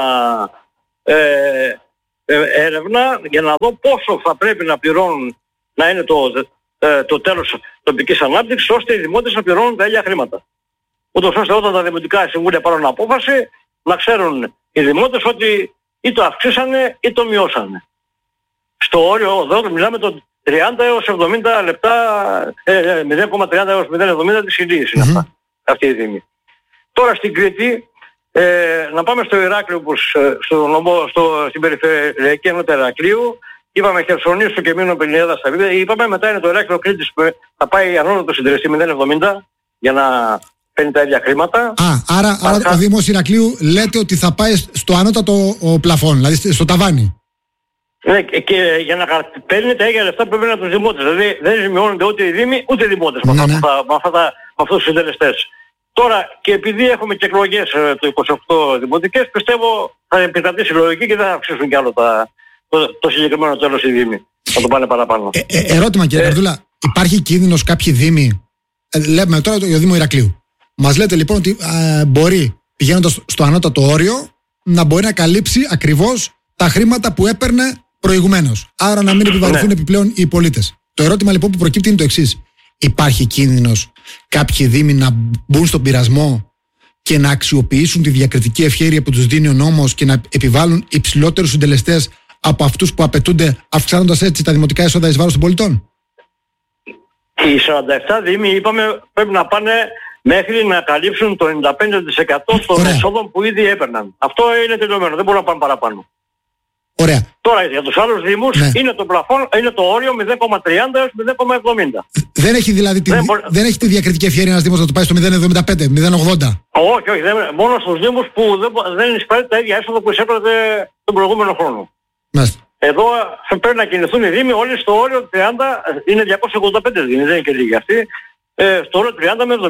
έρευνα για να δω πόσο θα πρέπει να πληρώνουν, να είναι το τέλος τοπικής ανάπτυξης, ώστε οι δημότες να πληρώνουν τα ίδια χρήματα. Ούτως ώστε όταν τα δημοτικά συμβούλια πάρουν απόφαση, να ξέρουν οι δημότες ότι ή το αυξήσανε ή το μειώσανε. Στο όριο εδώ μιλάμε το 30 έως 70 λεπτά, 0,30 έως 0,70 της ηλίας είναι αυτά, αυτή η δήμη. Τώρα στην Κρήτη, να πάμε στο Ηράκλειο, στην περιφερειακή ενότητα Ηρακλείου, είπαμε Χερσονήσου και Μήνο Πελιέδα στα βίντεο, είπαμε μετά είναι το Ηράκλειο Κρήτης που θα πάει ανώτατο συντελεστή 0,70 για να παίρνει τα ίδια χρήματα. Άρα ο Δήμος Ηρακλείου λέτε ότι θα πάει στο ανώτατο πλαφόν, δηλαδή στο ταβάνι. Ναι, και για να παίρνει τα ίδια λεφτά που παίρνουν από τους δημότες. Δηλαδή δεν ζημιώνονται ούτε οι δήμοι ούτε οι δημότες με αυτούς τους συντελεστές. Τώρα, και επειδή έχουμε και εκλογές το 28 δημοτικές, πιστεύω θα επικρατήσει η λογική και δεν θα αυξήσουν κι άλλο το συγκεκριμένο τέλος οι δήμοι. Θα το πάνε παραπάνω. Ερώτημα κύριε Καρδούλα, υπάρχει κίνδυνος κάποιοι δήμοι, λέμε τώρα το Δήμο Ηρακλείου, μας λέτε λοιπόν ότι μπορεί πηγαίνοντας στο ανώτατο όριο να μπορεί να καλύψει ακριβώς τα χρήματα που έπαιρνε προηγουμένως. Άρα να μην επιβαρυνθούν επιπλέον οι πολίτες. Το ερώτημα λοιπόν που προκύπτει είναι το εξής. Υπάρχει κίνδυνος κάποιοι δήμοι να μπουν στον πειρασμό και να αξιοποιήσουν τη διακριτική ευχέρεια που τους δίνει ο νόμος και να επιβάλλουν υψηλότερους συντελεστές από αυτούς που απαιτούνται, αυξάνοντας έτσι τα δημοτικά έσοδα εις βάρος των πολιτών? Οι 47 δήμοι είπαμε πρέπει να πάνε μέχρι να καλύψουν το 95% των εσόδων που ήδη έπαιρναν. Αυτό είναι τελειωμένο, δεν μπορούν να πάνε παραπάνω. Ωραία. Τώρα για τους άλλους δήμους είναι το πλαφόν, είναι το όριο 0,30 έως 0,70. Δεν έχει δηλαδή δεν έχει τη διακριτική ευχέρεια ένας δήμος να το πάει στο 0,75, 0,80. Όχι, μόνο στους δήμους που δεν εισπράττει τα ίδια έσοδα που εισέπρατε τον προηγούμενο χρόνο. Εδώ θα πρέπει να κινηθούν οι δήμοι όλοι στο όριο 30, είναι 285 δήμοι, δεν είναι και λίγοι αυτοί, στο όριο 30 με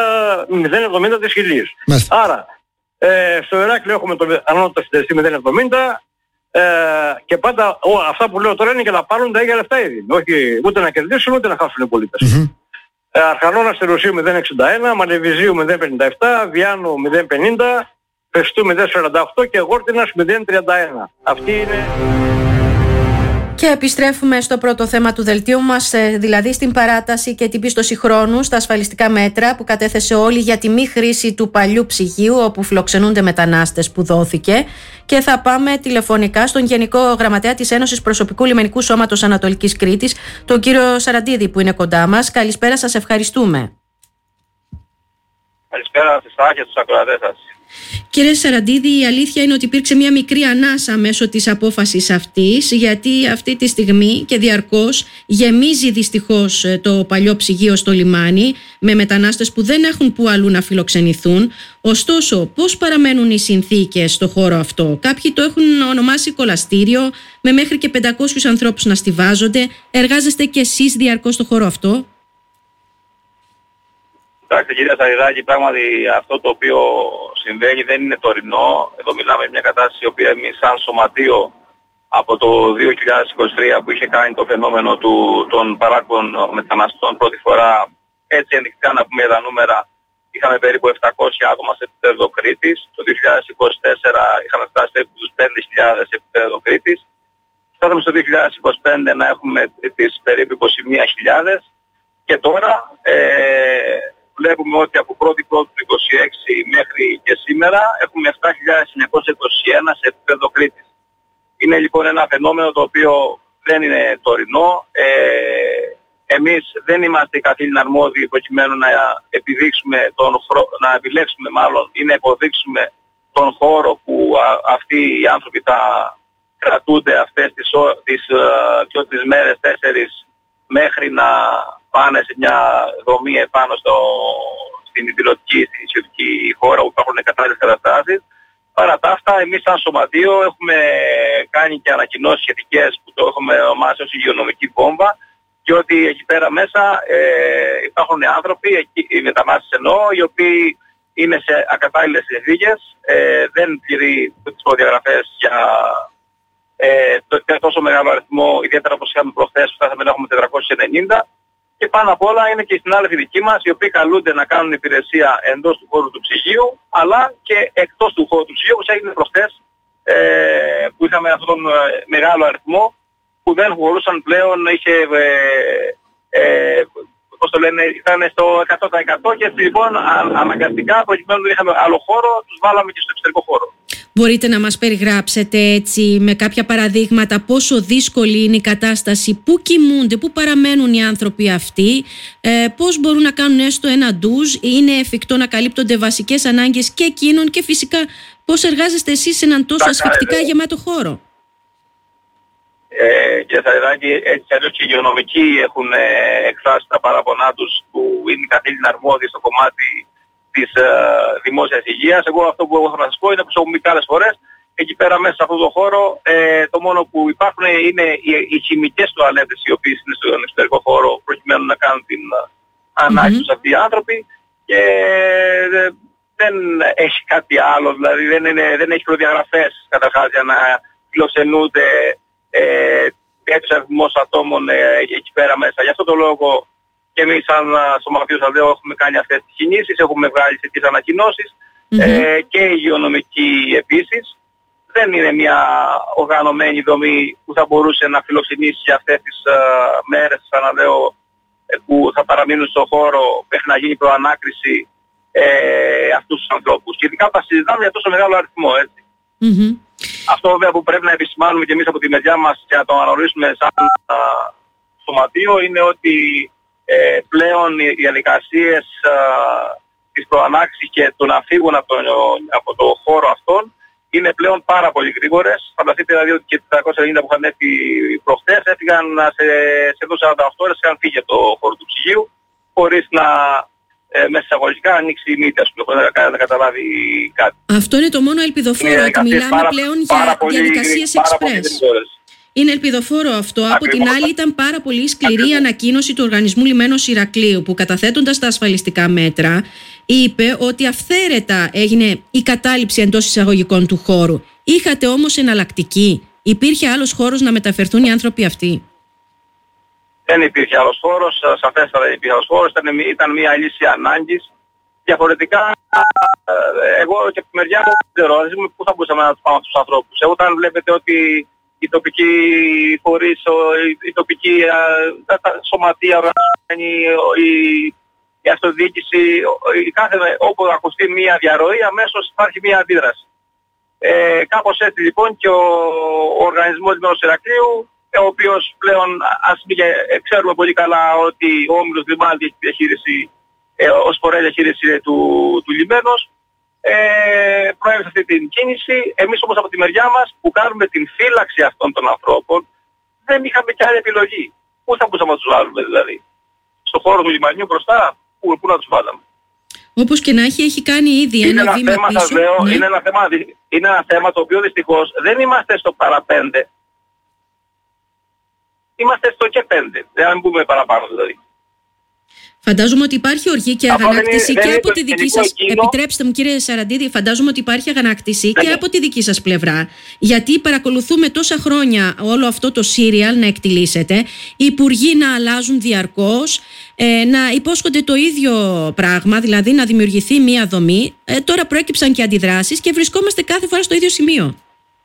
70 της χιλίας. Άρα, στο Ηράκλειο έχουμε το ανώτατο συντελεστή 0,70, Και πάντα αυτά που λέω τώρα είναι για να πάρουν τα ίδια λεφτά ήδη. Όχι ούτε να κερδίσουν ούτε να χάσουν οι πολίτες. Αρχανώνα στη Ρωσίου 0,61, Μαλεβιζίου 0,57, Βιάνου 0,50, Πεστού 0,48 και Γόρτινας 0,31. Αυτή είναι... Και επιστρέφουμε στο πρώτο θέμα του δελτίου μας, δηλαδή στην παράταση και την πίστοση χρόνου στα ασφαλιστικά μέτρα που κατέθεσε όλη για τη μη χρήση του παλιού ψυγείου όπου φιλοξενούνται μετανάστες που δόθηκε. Και θα πάμε τηλεφωνικά στον Γενικό Γραμματέα της Ένωσης Προσωπικού Λιμενικού Σώματος Ανατολικής Κρήτης, τον κύριο Σαραντίδη που είναι κοντά μας. Καλησπέρα, σας ευχαριστούμε. Καλησπέρα στις τάχες τους ακροατές σας. Κύριε Σαραντίδη, η αλήθεια είναι ότι υπήρξε μια μικρή ανάσα μέσω της απόφασης αυτής, γιατί αυτή τη στιγμή και διαρκώς γεμίζει δυστυχώς το παλιό ψυγείο στο λιμάνι με μετανάστες που δεν έχουν που αλλού να φιλοξενηθούν. Ωστόσο, πώς παραμένουν οι συνθήκες στο χώρο αυτό? Κάποιοι το έχουν ονομάσει κολαστήριο, με μέχρι και 500 ανθρώπους να στιβάζονται. Εργάζεστε κι εσείς διαρκώς στο χώρο αυτό? Κοιτάξτε κύριε Σαριδάκη, πράγματι αυτό το οποίο συμβαίνει δεν είναι τωρινό. Εδώ μιλάμε για μια κατάσταση η οποία εμείς σαν σωματείο από το 2023 που είχε κάνει το φαινόμενο των παράκων μεταναστών πρώτη φορά, έτσι ενδεικτικά να πούμε τα νούμερα, είχαμε περίπου 700 άτομα σε επίπεδο Κρήτης. Το 2024 είχαμε φτάσει περίπου τους 5.000 σε επίπεδο Κρήτης. Φτάσαμε στο 2025 να έχουμε τις περίπου 21.000 και τώρα βλέπουμε ότι από 1η Πρώτου του 2026 μέχρι και σήμερα έχουμε 7.921 σε επίπεδο Κρήτης. Είναι λοιπόν ένα φαινόμενο το οποίο δεν είναι τωρινό. Εμείς δεν είμαστε οι καθήλυνα αρμόδιοι προκειμένου να επιδείξουμε να επιλέξουμε μάλλον ή να υποδείξουμε τον χώρο που αυτοί οι άνθρωποι θα κρατούνται αυτές τις μέρες 4 μέχρι να πάνε σε μια δομή επάνω στην πιλωτική, στην ισιωτική χώρα που υπάρχουν κατάλληλες καταστάσεις. Παρά τα αυτά, εμείς σαν σωματείο έχουμε κάνει και ανακοινώσεις σχετικές που το έχουμε ονομάσει ως υγειονομική βόμβα και ότι εκεί πέρα μέσα υπάρχουν άνθρωποι, οι μετανάστες εννοώ, οι οποίοι είναι σε ακατάλληλες συνθήκες, δεν πληρεί τις προδιαγραφές για τόσο μεγάλο αριθμό, ιδιαίτερα όπως είχαμε προχθές που φτάσαμε να έχουμε 490. Και πάνω απ' όλα είναι και οι συνάδελφοι δικοί μας, οι οποίοι καλούνται να κάνουν υπηρεσία εντός του χώρου του ψυγείου, αλλά και εκτός του χώρου του ψυγείου, όπως έγινε προχθές, που είχαμε αυτόν τον μεγάλο αριθμό, που δεν μπορούσαν πλέον, ήταν στο 100% και λοιπόν αναγκαστικά, προκειμένου δεν είχαμε άλλο χώρο, τους βάλαμε και στο εξωτερικό χώρο. Μπορείτε να μας περιγράψετε έτσι με κάποια παραδείγματα πόσο δύσκολη είναι η κατάσταση, πού κοιμούνται, πού παραμένουν οι άνθρωποι αυτοί, πώς μπορούν να κάνουν έστω ένα ντουζ, είναι εφικτό να καλύπτονται βασικές ανάγκες και εκείνων και φυσικά πώς εργάζεστε εσείς σε έναν τόσο ασφικτικά γεμάτο χώρο? Κύριε Σαριδάκη, έτσι αλλιώς και οι υγειονομικοί έχουν εκφράσει τα παράπονά τους που είναι καθήλυνα αρμόδιοι στο κομμάτι της δημόσιας υγείας. Εγώ αυτό που έχω να σας πω είναι που έχω πει άλλες φορές, εκεί πέρα μέσα σε αυτό το χώρο το μόνο που υπάρχουν είναι οι χημικές τουαλέτες οι οποίες είναι στον εξωτερικό χώρο προκειμένου να κάνουν την ανάγκη τους αυτοί οι άνθρωποι και δεν έχει κάτι άλλο, δηλαδή δεν έχει προδιαγραφές καταρχάς για να φιλοξενούνται τέτοιους αριθμούς ατόμων εκεί πέρα μέσα. Γι' αυτό το λόγο και εμείς σαν σωματείο σας λέω έχουμε κάνει αυτές τις κινήσεις, έχουμε βγάλει τις ανακοινώσεις και η υγειονομική επίσης. Δεν είναι μια οργανωμένη δομή που θα μπορούσε να φιλοξενήσει για αυτές τις μέρες, ξαναλέω, που θα παραμείνουν στον χώρο μέχρι να γίνει προανάκριση αυτούς τους ανθρώπους. Και ειδικά θα συζητάμε για τόσο μεγάλο αριθμό, έτσι. Αυτό βέβαια που πρέπει να επισημάνουμε και εμείς από τη μεριά μας και να το αναγνωρίσουμε σαν σωματείο είναι ότι πλέον οι διαδικασίες της προανάκτησης και του να φύγουν από το χώρο αυτόν είναι πλέον πάρα πολύ γρήγορες. Φανταστείτε δηλαδή ότι και 490 που είχαν έρθει προχθές έφυγαν σε 48 ώρες, είχαν φύγει από το χώρο του ψυγείου χωρίς να μέσα εισαγωγικά ανοίξει η μύτη, ας πούμε, να καταλάβει κάτι. Αυτό είναι το μόνο ελπιδοφόρο, ότι μιλάμε πλέον για διαδικασίες express. Είναι ελπιδοφόρο αυτό. Από την άλλη, ήταν πάρα πολύ σκληρή η ανακοίνωση του Οργανισμού Λιμένος Ηρακλείου, που καταθέτοντας τα ασφαλιστικά μέτρα, είπε ότι αυθαίρετα έγινε η κατάληψη εντός εισαγωγικών του χώρου. Είχατε όμως εναλλακτική? Υπήρχε άλλος χώρος να μεταφερθούν οι άνθρωποι αυτοί? Δεν υπήρχε άλλος χώρος, σαφέστατα δεν υπήρχε άλλος χώρος, ήταν μια λύση ανάγκης. Διαφορετικά, εγώ και από τη μεριά μου δεν ξέρω, πού θα μπορούσαμε να τους πάμε τους ανθρώπους. Εγώ όταν βλέπετε ότι οι τοπικοί φορείς, η τοπική σωματεία, η αυτοδιοίκηση, όπου ακουστεί μια διαρροή, αμέσως υπάρχει μια αντίδραση. Κάπως έτσι λοιπόν και ο οργανισμός Λιμένος Ηρακλείου, ο οποίος πλέον ξέρουμε πολύ καλά ότι ο Όμιλος Λιμάνι έχει διαχείριση, ως φορέα διαχείριση του λιμένος, προέβησε αυτή την κίνηση. Εμείς όμως από τη μεριά μας που κάνουμε την φύλαξη αυτών των ανθρώπων δεν είχαμε και άλλη επιλογή. Πού θα μπορούσαμε να τους βάλουμε δηλαδή? Στο χώρο του λιμανιού μπροστά, πού να τους βάλαμε? Όπως και να έχει κάνει ήδη ένα βήμα θέμα, πίσω. Σας λέω, Ναι. είναι ένα θέμα το οποίο δυστυχώς δεν είμαστε στο παραπέντε. Είμαστε στο και 5, δεν μπούμε παραπάνω δηλαδή. Φαντάζομαι ότι υπάρχει οργή και αγανάκτηση δεν και είναι από τη δική σας. Επιτρέψτε μου, κύριε Σαραντίδη, φαντάζομαι ότι υπάρχει αγανάκτηση και από τη δική σας πλευρά. Γιατί παρακολουθούμε τόσα χρόνια όλο αυτό το σύριαλ να εκτιλήσεται, οι υπουργοί να αλλάζουν διαρκώς, να υπόσχονται το ίδιο πράγμα, δηλαδή να δημιουργηθεί μία δομή. Τώρα προέκυψαν και αντιδράσεις και βρισκόμαστε κάθε φορά στο ίδιο σημείο.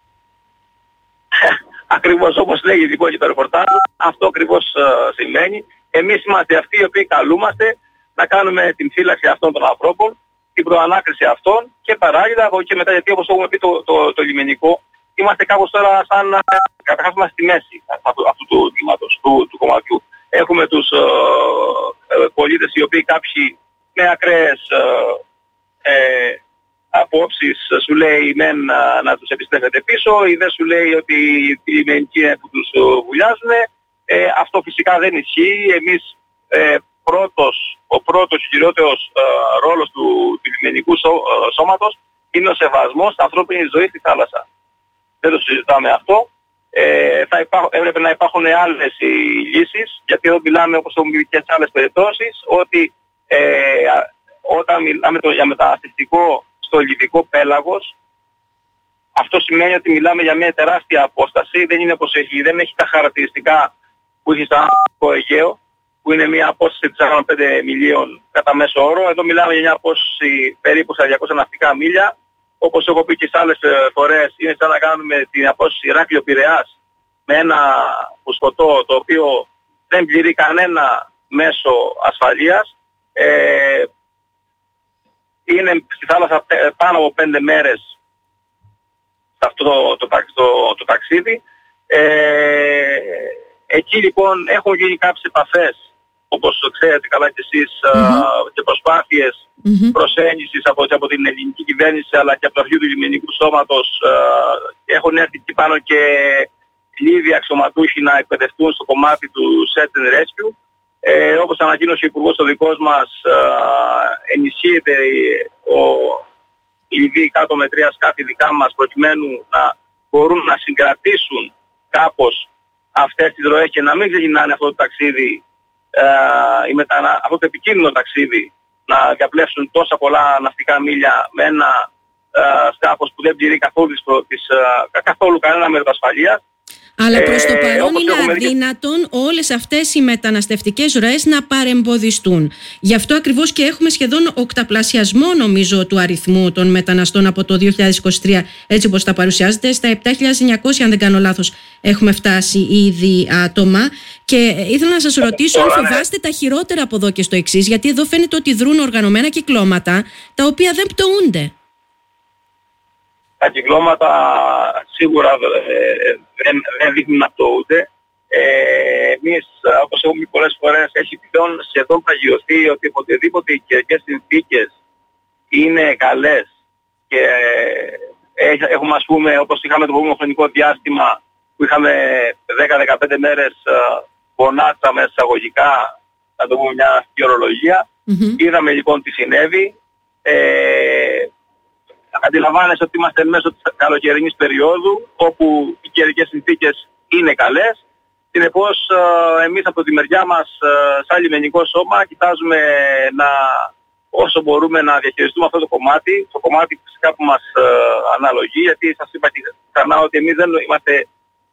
Ακριβώς όπως λέγει λοιπόν και το ρεπορτάζ, αυτό ακριβώς σημαίνει. Εμείς είμαστε αυτοί οι οποίοι καλούμαστε να κάνουμε την φύλαξη αυτών των ανθρώπων, την προανάκριση αυτών και παράλληλα από εκεί μετά, γιατί όπως έχουμε πει το λιμενικό, είμαστε κάπως τώρα σαν καταρχάς είμαστε στη μέση αυτού του τμήματος, του κομματιού. Έχουμε τους πολίτες οι οποίοι κάποιοι με ακραίες απόψεις σου λέει μεν να τους επιστρέφετε πίσω, ή δεν σου λέει ότι οι λιμενικοί είναι που τους βουλιάζουν. Αυτό φυσικά δεν ισχύει. Εμείς ο πρώτος χειρότερος ρόλος του λιμενικού σώματος είναι ο σεβασμός στην ανθρώπινη ζωή στη θάλασσα. Δεν το συζητάμε αυτό. Έπρεπε να υπάρχουν άλλες λύσεις, γιατί εδώ μιλάμε, όπως έχουμε πει και σε άλλες περιπτώσεις, ότι όταν μιλάμε για μεταναστευτικό στο λιβικό πέλαγος, αυτό σημαίνει ότι μιλάμε για μια τεράστια απόσταση, δεν έχει τα χαρακτηριστικά που έχει στο Αιγαίο, που είναι μια απόσταση 45 μιλίων κατά μέσο όρο. Εδώ μιλάμε για μια απόσταση περίπου στα 200 ναυτικά μίλια. Όπως έχω πει και σε άλλες φορές, είναι σαν να κάνουμε την απόσταση Ηράκλειο-Πειραιάς με ένα φουσκωτό το οποίο δεν πληρεί κανένα μέσο ασφαλείας. Είναι στη θάλασσα πάνω από 5 μέρες σε αυτό το ταξίδι. Εκεί λοιπόν έχουν γίνει κάποιες επαφές, όπως ξέρετε καλά και εσείς, και προσπάθειες προσέγγισης από την ελληνική κυβέρνηση αλλά και από το αρχείο του λιμενικού σώματος. Έχουν έρθει εκεί πάνω και Λίβοι αξιωματούχοι να εκπαιδευτούν στο κομμάτι του Search and Rescue. Όπως ανακοίνωσε ο Υπουργός ο δικός μας, ενισχύεται οι Λιβύοι κάτω με 3 σκάφη δικά μας προκειμένου να μπορούν να συγκρατήσουν κάπως αυτές τις ροές και να μην ξεκινάνε αυτό το ταξίδι, αυτό το επικίνδυνο ταξίδι, να διαπλέψουν τόσα πολλά ναυτικά μίλια με ένα σκάφος που δεν πληρεί καθόλου κανένα μέτρο ασφαλείας. Αλλά προς το παρόν είναι αδύνατον όλες αυτές οι μεταναστευτικές ροές να παρεμποδιστούν. Γι' αυτό ακριβώς και έχουμε σχεδόν οκταπλασιασμό, νομίζω, του αριθμού των μεταναστών από το 2023, έτσι όπως τα παρουσιάζεται. Στα 7.900, αν δεν κάνω λάθος, έχουμε φτάσει ήδη άτομα. Και ήθελα να σας ρωτήσω αν φοβάστε τα χειρότερα από εδώ και στο εξής, γιατί εδώ φαίνεται ότι δρούν οργανωμένα κυκλώματα τα οποία δεν πτωούνται. Τα κυκλώματα σίγουρα δεν δείχνουν να πτωούνται. Εμείς, όπως έχουμε πει πολλές φορές, έχει πλέον σχεδόν παγιωθεί ότι οποτεδήποτε οι καιρικές συνθήκες είναι καλές και έχουμε, ας πούμε, όπως είχαμε το προηγούμενο χρονικό διάστημα που είχαμε 10-15 μέρες πονάτσα με εισαγωγικά, να το πούμε μια αστική ορολογία. Είδαμε λοιπόν τι συνέβη. Αντιλαμβάνεσαι ότι είμαστε μέσω της καλοκαιρινής περίοδου όπου οι καιρικές συνθήκες είναι καλές. Συνεπώς εμείς από τη μεριά μας σαν λιμενικό σώμα κοιτάζουμε όσο μπορούμε να διαχειριστούμε αυτό το κομμάτι φυσικά που μας αναλογεί, γιατί σας είπα και ξανά ότι εμείς δεν είμαστε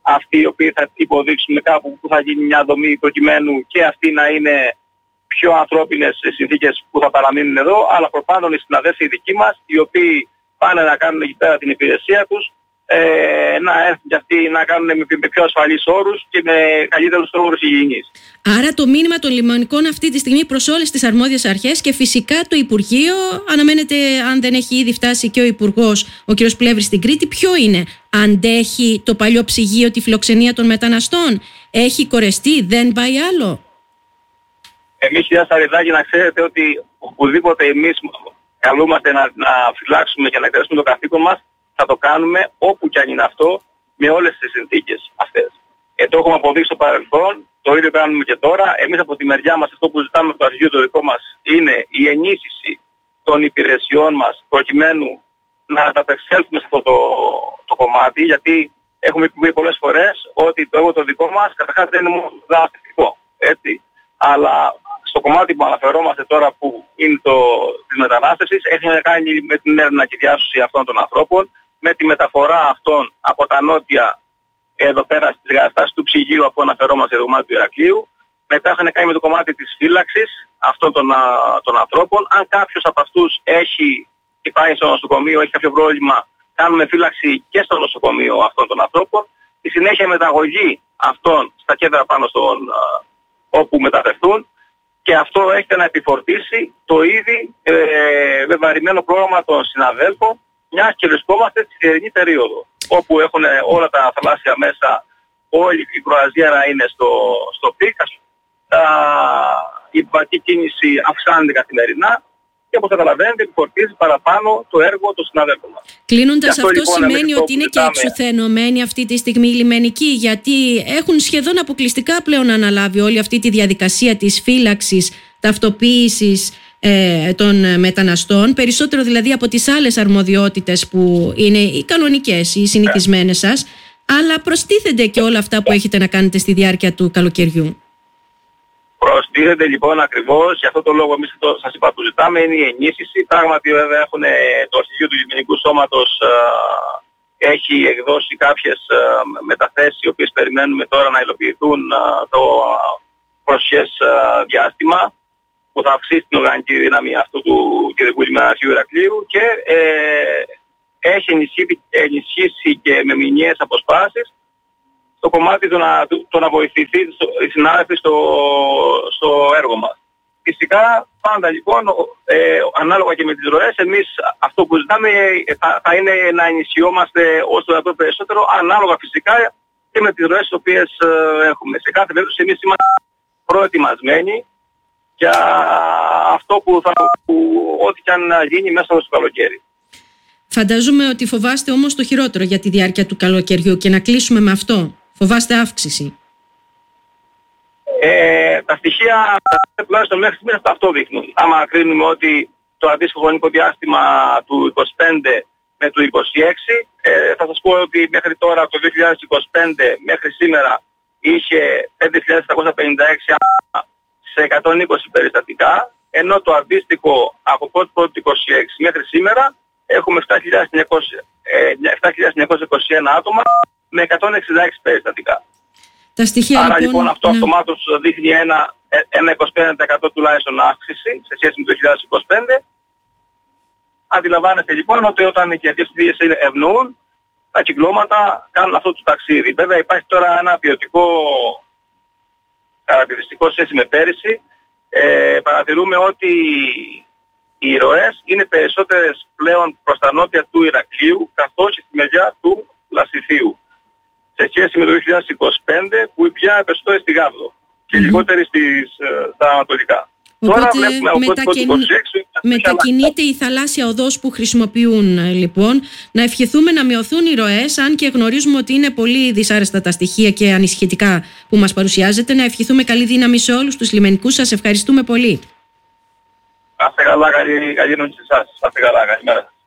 αυτοί οι οποίοι θα υποδείξουμε κάπου που θα γίνει μια δομή προκειμένου και αυτοί να είναι πιο ανθρώπινες συνθήκες που θα παραμείνουν εδώ, αλλά προπάντων οι συναδέλφοι οι δικοί μας, οι οποίοι πάνε να κάνουν εκεί πέρα την υπηρεσία τους, να έρθουν και αυτοί να κάνουν με πιο ασφαλείς όρους και με καλύτερους όρους υγιεινής. Άρα το μήνυμα των λιμανικών αυτή τη στιγμή προς όλες τις αρμόδιες αρχές και φυσικά το Υπουργείο, αναμένεται, αν δεν έχει ήδη φτάσει και ο Υπουργός, ο κ. Πλεύρης στην Κρήτη, ποιο είναι? Αντέχει το παλιό ψυγείο τη φιλοξενία των μεταναστών? Έχει κορεστεί, δεν πάει άλλο? Εμείς, κυρία Σαριδάκη, να ξέρετε ότι οπουδήποτε εμείς καλούμαστε να φυλάξουμε και να εκτελέσουμε το καθήκον μας, θα το κάνουμε όπου κι αν είναι αυτό, με όλες τις συνθήκες αυτές. Το έχουμε αποδείξει στο παρελθόν, το ίδιο κάνουμε και τώρα. Εμείς από τη μεριά μας αυτό που ζητάμε από το αρχηγείο το δικό μας είναι η ενίσχυση των υπηρεσιών μας προκειμένου να ανταπεξέλθουμε σε αυτό το κομμάτι, γιατί έχουμε πει πολλές φορές ότι το έργο το δικό μας καταρχάς δεν είναι μόνο δραστικό, έτσι. Αλλά στο κομμάτι που αναφερόμαστε τώρα που είναι της μετανάστευσης, έχει να κάνει με την έρευνα και διάσωση αυτών των ανθρώπων, με τη μεταφορά αυτών από τα νότια εδώ πέρα στις εγκαταστάσεις του ψυγείου που αναφερόμαστε στο κομμάτι του Ηρακλείου. Μετά έχουν κάνει με το κομμάτι της φύλαξης αυτών των ανθρώπων. Αν κάποιος από αυτούς έχει και πάει στο νοσοκομείο, έχει κάποιο πρόβλημα, κάνουμε φύλαξη και στο νοσοκομείο αυτών των ανθρώπων. Στη συνέχεια μεταγωγή αυτών στα κέντρα πάνω όπου μεταφερθούν. Και αυτό έχετε να επιφορτήσει το ήδη βεβαρημένο πρόγραμμα των συναδέλφων, μιας και βρισκόμαστε στη θερινή περίοδο, όπου έχουν όλα τα θαλάσσια μέσα, όλη η κρουαζιέρα είναι στο πικ, η επιβατική κίνηση αυξάνεται καθημερινά και όπως καταλαβαίνετε επιφορτίζει παραπάνω το έργο των συναδέλφων μας. Κλείνοντας, αυτό λοιπόν, σημαίνει ότι είναι και εξουθενωμένοι αυτή τη στιγμή οι λιμενικοί, γιατί έχουν σχεδόν αποκλειστικά πλέον αναλάβει όλη αυτή τη διαδικασία της φύλαξης, ταυτοποίησης των μεταναστών, περισσότερο δηλαδή από τις άλλες αρμοδιότητες που είναι οι κανονικές, οι συνηθισμένες σας, αλλά προστίθενται και όλα αυτά που έχετε να κάνετε στη διάρκεια του καλοκαιριού. Προστίθενται λοιπόν ακριβώς, για αυτό το λόγο εμείς σας είπα που ζητάμε είναι η ενίσχυση. Πράγματι βέβαια έχουν το αρχηγείο του Λιμενικού Σώματος έχει εκδώσει κάποιες μεταθέσεις οι οποίες περιμένουμε τώρα να υλοποιηθούν το προσχές διάστημα, που θα αυξήσει την οργανική δύναμη αυτού του κεντρικού λιμεναρχείου Ηρακλείου και έχει ενισχύσει και με μηνιαίες αποσπάσεις στο κομμάτι το να βοηθηθεί οι συνάδελφοι στο έργο μας. Φυσικά πάντα λοιπόν ανάλογα και με τις ροές εμείς αυτό που ζητάμε θα είναι να ενισχυόμαστε όσο το δυνατόν περισσότερο, ανάλογα φυσικά και με τις ροές τις οποίες έχουμε. Σε κάθε περίπτωση εμείς είμαστε προετοιμασμένοι για αυτό ό,τι και αν γίνει μέσα στο καλοκαίρι. Φαντάζομαι ότι φοβάστε όμως το χειρότερο για τη διάρκεια του καλοκαιριού και να κλείσουμε με αυτό. Φοβάστε αύξηση. Τα στοιχεία τουλάχιστον μέχρι σήμερα αυτό δείχνουν. Άμα κρίνουμε ότι το αντίστοιχο χρονικό διάστημα του 25 με του 26, θα σας πω ότι μέχρι τώρα το 2025 μέχρι σήμερα είχε 5.756 σε 120 περιστατικά, ενώ το αντίστοιχο από 1η 26 μέχρι σήμερα έχουμε 7.921 άτομα με 166 περιστατικά. Τα στοιχεία, άρα λοιπόν αυτό αυτομάτως δείχνει ένα 25% τουλάχιστον αύξηση σε σχέση με το 2025. Αντιλαμβάνεστε λοιπόν ότι όταν οι κερδίες ευνοούν, τα κυκλώματα κάνουν αυτό το ταξίδι. Βέβαια υπάρχει τώρα ένα ποιοτικό χαρακτηριστικό σχέση με πέρυσι. Παρατηρούμε ότι οι ροές είναι περισσότερες πλέον προς τα νότια του Ηρακλείου καθώς και στη μεριά του Λασιθίου, σε σχέση με το 2025 που πια περισσότερες στη Γάβδο και λιγότερες στα ανατολικά. Οπότε τώρα βλέπουμε από το 26 μετακινείται η θαλάσσια οδός που χρησιμοποιούν λοιπόν. Να ευχηθούμε να μειωθούν οι ροές, αν και γνωρίζουμε ότι είναι πολύ δυσάρεστα τα στοιχεία και ανησυχητικά που μας παρουσιάζετε. Να ευχηθούμε καλή δύναμη σε όλους τους λιμενικούς. Σας ευχαριστούμε πολύ. Άστε καλά, καλή νόηση σε εσάς. Άστε καλά, καλημέρα.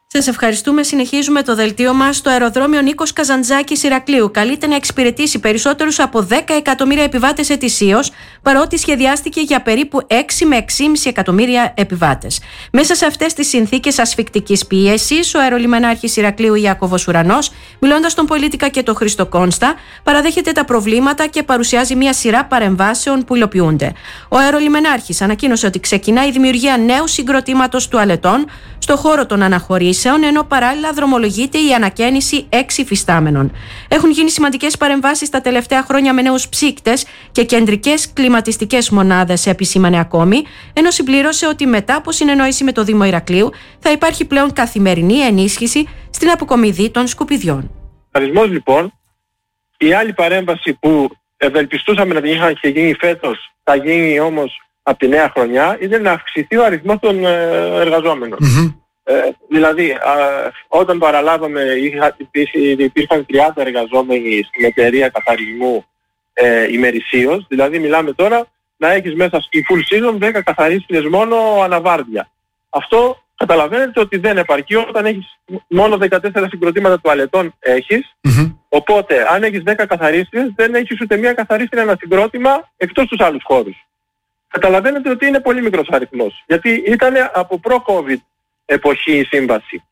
Σας ευχαριστούμε. Συνεχίζουμε το δελτίο μας. Στο αεροδρόμιο Νίκος Καζαντζάκης Ηρακλείου καλείται να εξυπηρετήσει περισσότερους από 10 εκατομμύρια επιβάτες ετησίως, παρότι σχεδιάστηκε για περίπου 6 με 6,5 εκατομμύρια επιβάτες. Μέσα σε αυτές τις συνθήκες ασφικτικής πίεσης, ο αερολιμενάρχης Ηρακλείου Ιάκωβος Ουρανός, μιλώντας στον Πολίτικα και τον Χρήστο Κόνστα, παραδέχεται τα προβλήματα και παρουσιάζει μια σειρά παρεμβάσεων που υλοποιούνται. Ο αερολιμενάρχης ανακοίνωσε ότι ξεκινά η δημιουργία νέου συγκροτήματος τουαλετών στο χώρο των αναχωρήσεων, ενώ παράλληλα δρομολογείται η ανακαίνιση 6 υφιστάμενων. Έχουν γίνει σημαντικές παρεμβάσεις τα τελευταία χρόνια με νέους ψύκτες και κεντρικές κλιματιστικές μονάδες, επισήμανε ακόμη, ενώ συμπλήρωσε ότι μετά από συνεννόηση με το Δήμο Ηρακλείου θα υπάρχει πλέον καθημερινή ενίσχυση στην αποκομιδή των σκουπιδιών. Αρισμός λοιπόν, η άλλη παρέμβαση που ευελπιστούσαμε να την είχε γίνει φέτος, θα γίνει όμως από τη νέα χρονιά, είναι να αυξηθεί ο αριθμός των εργαζόμενων. Δηλαδή, όταν παραλάβαμε, υπήρχαν 30 εργαζόμενοι στην εταιρεία καθαρισμού ημερησίως, δηλαδή μιλάμε τώρα να έχεις μέσα στη full season 10 καθαρίστριες μόνο αναβάρδια. Αυτό καταλαβαίνετε ότι δεν επαρκεί όταν έχεις μόνο 14 συγκροτήματα τουαλετών έχεις, οπότε αν έχεις 10 καθαρίστριες δεν έχεις ούτε μία καθαρίστρια ένα συγκρότημα εκτός τους άλλους χώρους. Καταλαβαίνετε ότι είναι πολύ μικρός αριθμός, γιατί ήταν από προ-COVID εποχή η σύμβαση.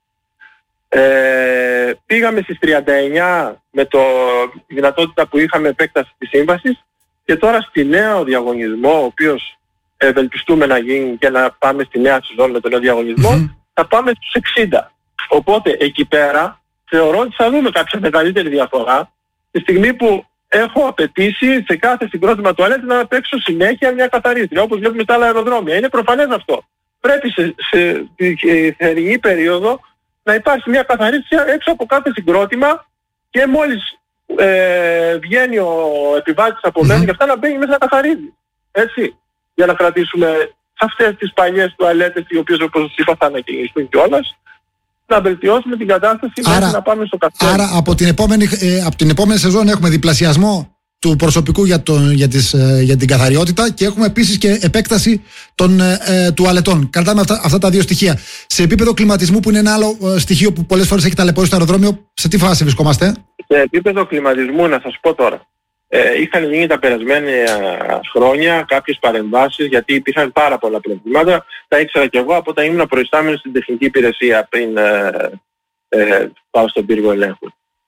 Πήγαμε στις 39 με τη δυνατότητα που είχαμε επέκταση της σύμβασης και τώρα στη νέο διαγωνισμό, ο οποίος ευελπιστούμε να γίνει και να πάμε στη νέα σεζόν με τον νέο διαγωνισμό, θα πάμε στους 60. Οπότε εκεί πέρα θεωρώ ότι θα δούμε κάποια μεγαλύτερη διαφορά τη στιγμή που έχω απαιτήσει σε κάθε συγκρότημα τουαλέτη να παίξω συνέχεια μια καθαρίστρια, όπως βλέπουμε στα άλλα αεροδρόμια. Είναι προφανές αυτό. Πρέπει σε θερινή περίοδο να υπάρχει μια καθαρίστρια έξω από κάθε συγκρότημα και μόλις βγαίνει ο επιβάτης από μέσα και αυτά να μπαίνει μέσα να καθαρίζει. Έτσι. Για να κρατήσουμε σε αυτές τις παλιές τουαλέτες, οι οποίες όπως σας είπα θα ανακοινιστούν κιόλας, να βελτιώσουμε την κατάσταση μέχρι να πάμε στο καθένα. Άρα από την επόμενη σεζόν έχουμε διπλασιασμό του προσωπικού για την καθαριότητα και έχουμε επίσης και επέκταση των τουαλετών. Κρατάμε αυτά τα δύο στοιχεία. Σε επίπεδο κλιματισμού, που είναι ένα άλλο στοιχείο που πολλές φορές έχει ταλαιπωρήσει στο αεροδρόμιο, σε τι φάση βρισκόμαστε? Σε επίπεδο κλιματισμού, να σας πω τώρα, είχαν γίνει τα περασμένα χρόνια κάποιες παρεμβάσεις, γιατί υπήρχαν πάρα πολλά προβλήματα. Τα ήξερα κι εγώ από όταν ήμουν προϊστάμενος στην τεχνική υπηρεσία πριν πάω στον πύργο ελέγχου.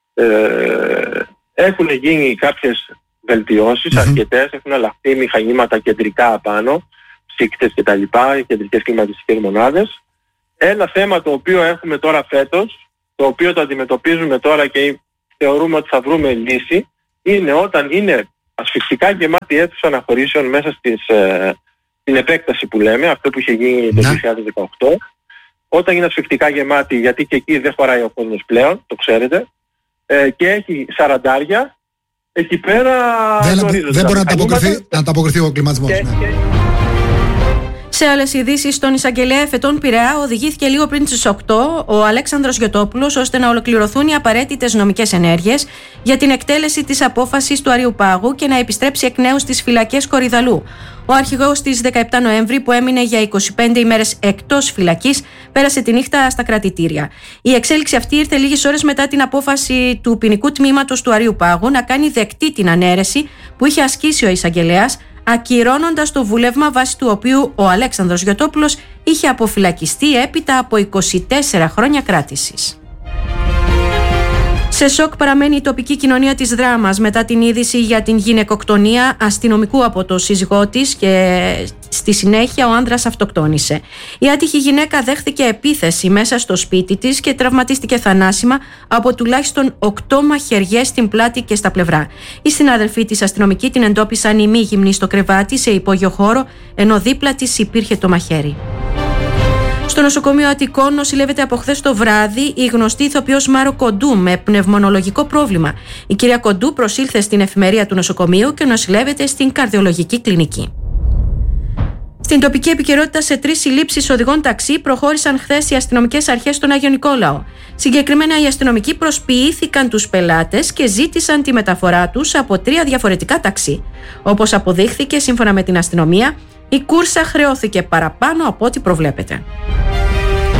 Έχουν γίνει κάποιες βελτιώσεις, αρκετές, έχουν αλλάχθει μηχανήματα κεντρικά απάνω, ψύκτες και τα λοιπά, κεντρικές κλιματιστικές μονάδες. Ένα θέμα το οποίο έχουμε τώρα φέτος, το οποίο το αντιμετωπίζουμε τώρα και θεωρούμε ότι θα βρούμε λύση, είναι όταν είναι ασφυκτικά γεμάτη αίθουσα αναχωρήσεων μέσα στην επέκταση που λέμε, αυτό που είχε γίνει το 2018, όταν είναι ασφυκτικά γεμάτη, γιατί και εκεί δεν χωράει ο κόσμος πλέον, το ξέρετε, και έχει 40, εκεί πέρα δεν μπορεί να ανταποκριθεί ο κλιματισμός. Σε άλλες ειδήσεις, στον εισαγγελέα εφετών Πειραιά οδηγήθηκε λίγο πριν τις 8 ο Αλέξανδρος Γιωτόπουλος, ώστε να ολοκληρωθούν οι απαραίτητες νομικές ενέργειες για την εκτέλεση της απόφασης του Αριουπάγου και να επιστρέψει εκ νέου στις φυλακές Κορυδαλού. Ο αρχηγός της 17 Νοέμβρη, που έμεινε για 25 ημέρες εκτός φυλακής, πέρασε τη νύχτα στα κρατητήρια. Η εξέλιξη αυτή ήρθε λίγες ώρες μετά την απόφαση του ποινικού τμήματος του Αριουπάγου να κάνει δεκτή την ανέρεση που είχε ασκήσει ο εισαγγελέας, ακυρώνοντας το βούλευμα βάσει του οποίου ο Αλέξανδρος Γιωτόπουλος είχε αποφυλακιστεί έπειτα από 24 χρόνια κράτησης. Σε σοκ παραμένει η τοπική κοινωνία της Δράμας μετά την είδηση για την γυναικοκτονία αστυνομικού από το σύζυγό της και στη συνέχεια ο άνδρας αυτοκτόνησε. Η άτυχη γυναίκα δέχθηκε επίθεση μέσα στο σπίτι της και τραυματίστηκε θανάσιμα από τουλάχιστον 8 μαχαιριές στην πλάτη και στα πλευρά. Οι συνάδελφοί της αστυνομικοί την εντόπισαν ημίγυμνη στο κρεβάτι σε υπόγειο χώρο, ενώ δίπλα της υπήρχε το μαχαίρι. Στο νοσοκομείο Αττικών νοσηλεύεται από χθες το βράδυ η γνωστή ηθοποιός Μάρο Κοντού με πνευμονολογικό πρόβλημα. Η κυρία Κοντού προσήλθε στην εφημερία του νοσοκομείου και νοσηλεύεται στην καρδιολογική κλινική. Στην τοπική επικαιρότητα, σε 3 συλλήψεις οδηγών ταξί προχώρησαν χθες οι αστυνομικές αρχές στον Άγιο Νικόλαο. Συγκεκριμένα, οι αστυνομικοί προσποιήθηκαν τους πελάτες και ζήτησαν τη μεταφορά τους από 3 διαφορετικά ταξί. Όπως αποδείχθηκε, σύμφωνα με την αστυνομία, η κούρσα χρεώθηκε παραπάνω από ό,τι προβλέπεται.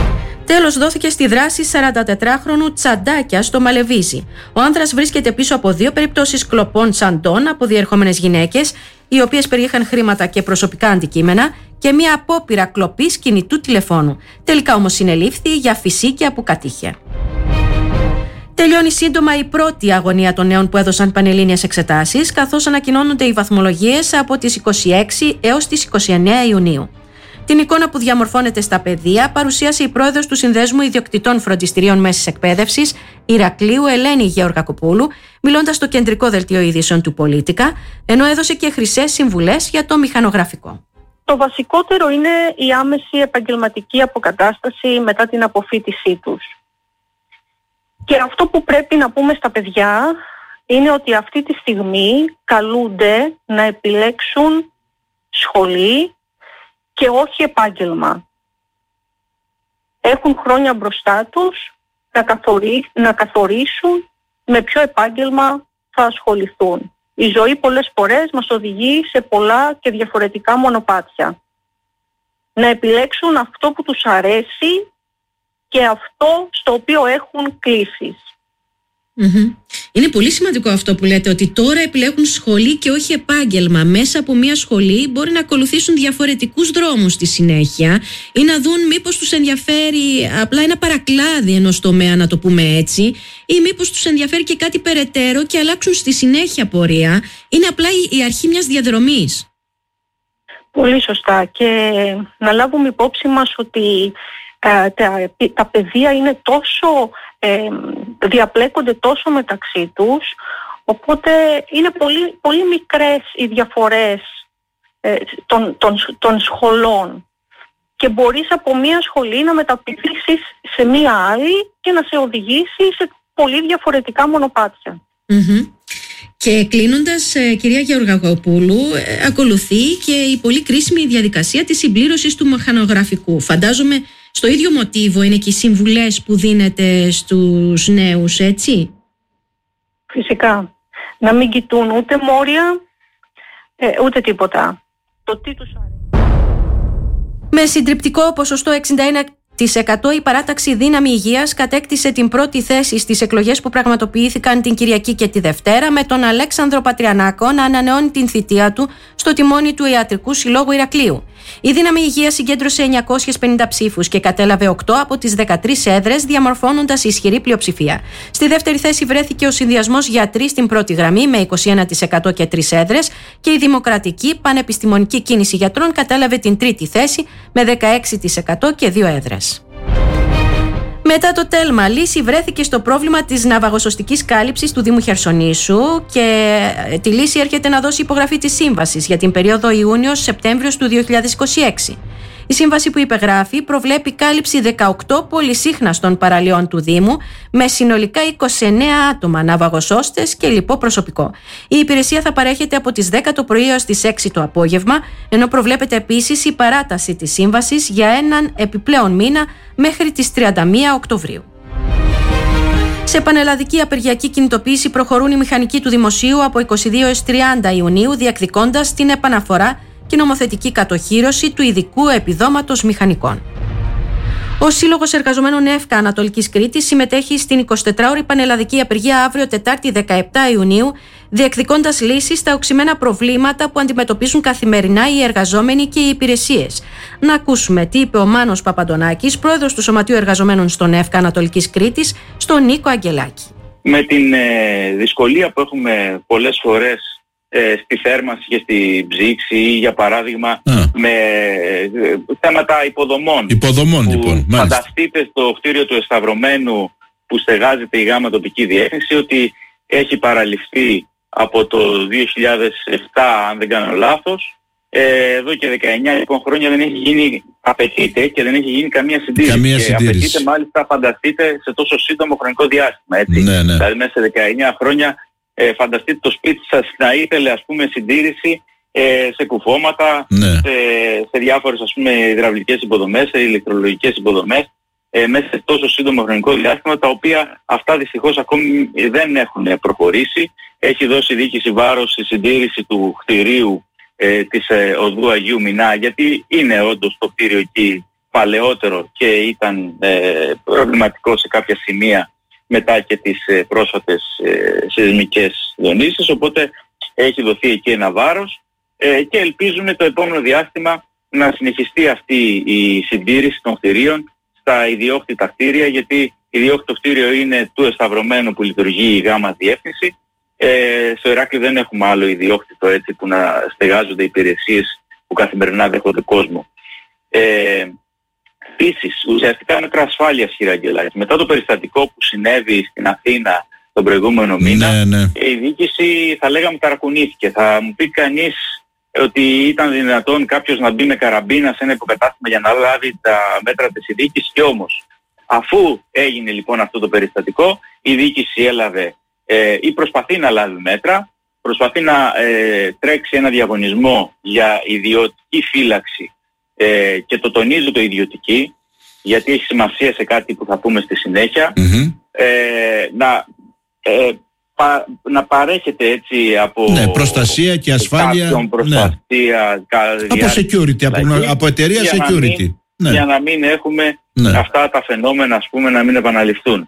Τέλος δόθηκε στη δράση 44χρονου Τσαντάκια στο Μαλεβίζι. Ο άνδρας βρίσκεται πίσω από 2 περιπτώσεις κλοπών τσαντών από διερχόμενες γυναίκες, οι οποίες περιείχαν χρήματα και προσωπικά αντικείμενα, και μια απόπειρα κλοπής κινητού τηλεφώνου. Τελικά όμως συνελήφθη για φυσίκια που κατήχε. Τελειώνει σύντομα η πρώτη αγωνία των νέων που έδωσαν πανελλήνιες εξετάσεις, καθώς ανακοινώνονται οι βαθμολογίες από τις 26 έως τις 29 Ιουνίου. Την εικόνα που διαμορφώνεται στα παιδεία παρουσίασε η πρόεδρος του Συνδέσμου Ιδιοκτητών Φροντιστηρίων Μέσης Εκπαίδευσης Ηρακλείου, Ελένη Γεωργακοπούλου, μιλώντας στο κεντρικό δελτίο ειδήσεων του Πολίτικα, ενώ έδωσε και χρυσές συμβουλές για το μηχανογραφικό. Το βασικότερο είναι η άμεση επαγγελματική αποκατάσταση μετά την αποφοίτησή τους. Και αυτό που πρέπει να πούμε στα παιδιά είναι ότι αυτή τη στιγμή καλούνται να επιλέξουν σχολή και όχι επάγγελμα. Έχουν χρόνια μπροστά τους να καθορίσουν με ποιο επάγγελμα θα ασχοληθούν. Η ζωή πολλές φορές μας οδηγεί σε πολλά και διαφορετικά μονοπάτια. Να επιλέξουν αυτό που τους αρέσει και αυτό στο οποίο έχουν κλήσεις. Είναι πολύ σημαντικό αυτό που λέτε, ότι τώρα επιλέγουν σχολή και όχι επάγγελμα. Μέσα από μια σχολή μπορεί να ακολουθήσουν διαφορετικούς δρόμους στη συνέχεια ή να δουν μήπως τους ενδιαφέρει απλά ένα παρακλάδι ενός τομέα, να το πούμε έτσι, ή μήπως τους ενδιαφέρει και κάτι περαιτέρω και αλλάξουν στη συνέχεια πορεία. Είναι απλά η αρχή μιας διαδρομής. Πολύ σωστά, και να λάβουμε υπόψη μας ότι τα παιδεία είναι τόσο, διαπλέκονται τόσο μεταξύ τους, οπότε είναι πολύ, πολύ μικρές οι διαφορές των σχολών, και μπορείς από μία σχολή να μεταπηδήσεις σε μία άλλη και να σε οδηγήσει σε πολύ διαφορετικά μονοπάτια. Και κλείνοντας, κυρία Γεωργακοπούλου, ακολουθεί και η πολύ κρίσιμη διαδικασία της συμπλήρωσης του μηχανογραφικού. Φαντάζομαι στο ίδιο μοτίβο είναι και οι συμβουλές που δίνετε στους νέους, έτσι? Φυσικά. Να μην κοιτούν ούτε μόρια, ούτε τίποτα. Το τι τους αρέσει. Με συντριπτικό ποσοστό 61%, η παράταξη Δύναμη Υγείας κατέκτησε την πρώτη θέση στις εκλογές που πραγματοποιήθηκαν την Κυριακή και τη Δευτέρα, με τον Αλέξανδρο Πατριανάκο να ανανεώνει την θητεία του στο τιμόνι του Ιατρικού Συλλόγου Ηρακλείου. Η Δύναμη Υγείας συγκέντρωσε 950 ψήφους και κατέλαβε 8 από τις 13 έδρες, διαμορφώνοντας ισχυρή πλειοψηφία. Στη δεύτερη θέση βρέθηκε ο Συνδυασμός Γιατροί στην πρώτη γραμμή με 21% και 3 έδρες, και η Δημοκρατική Πανεπιστημονική Κίνηση Γιατρών κατέλαβε την τρίτη θέση με 16% και 2 έδρες. Μετά το τέλμα, λύση βρέθηκε στο πρόβλημα της ναυαγοσωστικής κάλυψης του Δήμου Χερσονήσου, και τη λύση έρχεται να δώσει υπογραφή της σύμβασης για την περίοδο Ιούνιος-Σεπτέμβριος του 2026. Η σύμβαση που υπεγράφει προβλέπει κάλυψη 18 πολυσύχναστων παραλιών του Δήμου με συνολικά 29 άτομα ναυαγοσώστες και λοιπό προσωπικό. Η υπηρεσία θα παρέχεται από τις 10 το πρωί έως τις 6 το απόγευμα, ενώ προβλέπεται επίσης η παράταση της σύμβασης για έναν επιπλέον μήνα μέχρι τις 31 Οκτωβρίου. Σε πανελλαδική απεργιακή κινητοποίηση προχωρούν οι μηχανικοί του Δημοσίου από 22 έως 30 Ιουνίου, διεκδικώντας την επαναφορά και νομοθετική κατοχύρωση του ειδικού επιδόματος μηχανικών. Ο Σύλλογος Εργαζομένων ΕΦΚΑ Ανατολικής Κρήτης συμμετέχει στην 24ωρη πανελλαδική απεργία αύριο Τετάρτη 17 Ιουνίου, διεκδικώντας λύσεις στα οξυμένα προβλήματα που αντιμετωπίζουν καθημερινά οι εργαζόμενοι και οι υπηρεσίες. Να ακούσουμε τι είπε ο Μάνος Παπαντονάκης, πρόεδρος του Σωματείου Εργαζομένων στον ΕΦΚΑ Ανατολικής Κρήτης, στον Νίκο Αγγελάκη. Με την δυσκολία που έχουμε πολλές φορές στη θέρμανση και στη ψήξη, ή για παράδειγμα με θέματα υποδομών. Υποδομών, λοιπόν. Φανταστείτε στο κτίριο του Εσταυρωμένου που στεγάζεται η ΓΑΜΑ τοπική διεύθυνση ότι έχει παραληφθεί από το 2007, αν δεν κάνω λάθος. Εδώ και 19 λοιπόν χρόνια δεν έχει γίνει, απαιτείται και δεν έχει γίνει καμία συντήρηση. Απαιτείται μάλιστα, φανταστείτε, σε τόσο σύντομο χρονικό διάστημα. Έτσι. Ναι. Δηλαδή μέσα σε 19 χρόνια φανταστείτε το σπίτι σας να ήθελε, ας πούμε, συντήρηση σε κουφώματα, σε διάφορες, ας πούμε, υδραυλικές υποδομές, σε ηλεκτρολογικές υποδομές, μέσα σε τόσο σύντομο χρονικό διάστημα, τα οποία αυτά δυστυχώς ακόμη δεν έχουν προχωρήσει. Έχει δώσει η διοίκηση βάρος στη συντήρηση του κτηρίου της οδού Αγίου Μινά, γιατί είναι όντως το κτίριο εκεί παλαιότερο και ήταν προβληματικό σε κάποια σημεία μετά και τις πρόσφατες σεισμικές δονήσεις, οπότε έχει δοθεί εκεί ένα βάρος και ελπίζουμε το επόμενο διάστημα να συνεχιστεί αυτή η συντήρηση των κτηρίων στα ιδιόκτητα κτίρια, γιατί ιδιόκτητο κτίριο είναι του εσταυρωμένου που λειτουργεί η γάμα διεύθυνση. Στο Ηράκλειο δεν έχουμε άλλο ιδιόκτητο έτσι που να στεγάζονται υπηρεσίες που καθημερινά δέχονται κόσμο. Επίσης, ουσιαστικά μέτρα ασφάλειας, κύριε Αγγελάκη. Μετά το περιστατικό που συνέβη στην Αθήνα τον προηγούμενο μήνα, η διοίκηση θα λέγαμε ταρακουνήθηκε. Θα μου πει κανείς ότι ήταν δυνατόν κάποιος να μπει με καραμπίνα σε ένα υποκατάστημα για να λάβει τα μέτρα της διοίκησης, και όμως αφού έγινε λοιπόν αυτό το περιστατικό, η διοίκηση έλαβε ή προσπαθεί να λάβει μέτρα, προσπαθεί να τρέξει ένα διαγωνισμό για ιδιωτική φύλαξη, και το τονίζω το ιδιωτική, γιατί έχει σημασία σε κάτι που θα πούμε στη συνέχεια, να παρέχεται έτσι από προστασία και ασφάλεια, από security, από εταιρεία security, για να μην έχουμε αυτά τα φαινόμενα, ας πούμε, να μην επαναληφθούν.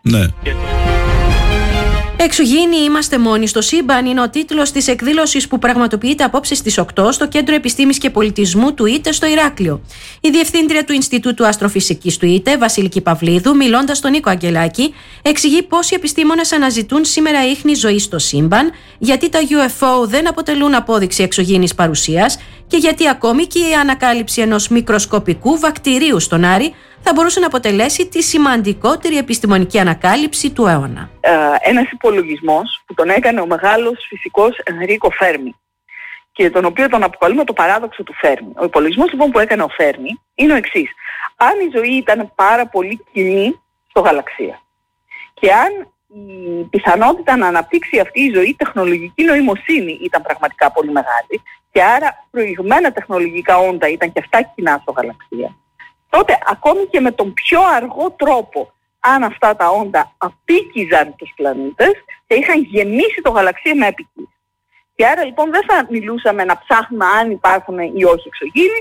Εξωγήινοι είμαστε μόνοι στο σύμπαν είναι ο τίτλος της εκδήλωσης που πραγματοποιείται απόψε στις 8 στο Κέντρο Επιστήμης και Πολιτισμού του ΙΤΕ στο Ηράκλειο. Η Διευθύντρια του Ινστιτούτου Αστροφυσικής του ΙΤΕ, Βασιλική Παυλίδου, μιλώντας στον Νίκο Αγγελάκη, εξηγεί πώς οι επιστήμονες αναζητούν σήμερα ίχνη ζωής στο σύμπαν, γιατί τα UFO δεν αποτελούν απόδειξη εξωγήινης παρουσίας και γιατί ακόμη και η ανακάλυψη ενός μικροσκοπικού βακτηρίου στον Άρη θα μπορούσε να αποτελέσει τη σημαντικότερη επιστημονική ανακάλυψη του αιώνα. Ένας υπολογισμός που τον έκανε ο μεγάλος φυσικός Ενρίκο Φέρμι και τον οποίο τον αποκαλούμε το παράδοξο του Φέρμι. Ο υπολογισμός λοιπόν που έκανε ο Φέρμι είναι ο εξής. Αν η ζωή ήταν πάρα πολύ κοινή στο γαλαξία και αν η πιθανότητα να αναπτύξει αυτή η ζωή τεχνολογική νοημοσύνη ήταν πραγματικά πολύ μεγάλη και άρα προηγμένα τεχνολογικά όντα ήταν και αυτά κοινά στο γαλαξία, τότε ακόμη και με τον πιο αργό τρόπο, αν αυτά τα όντα απίκιζαν τους πλανήτες, θα είχαν γεμίσει το γαλαξία με επικοίηση. Και άρα λοιπόν δεν θα μιλούσαμε να ψάχνουμε αν υπάρχουν ή όχι εξωγήινοι,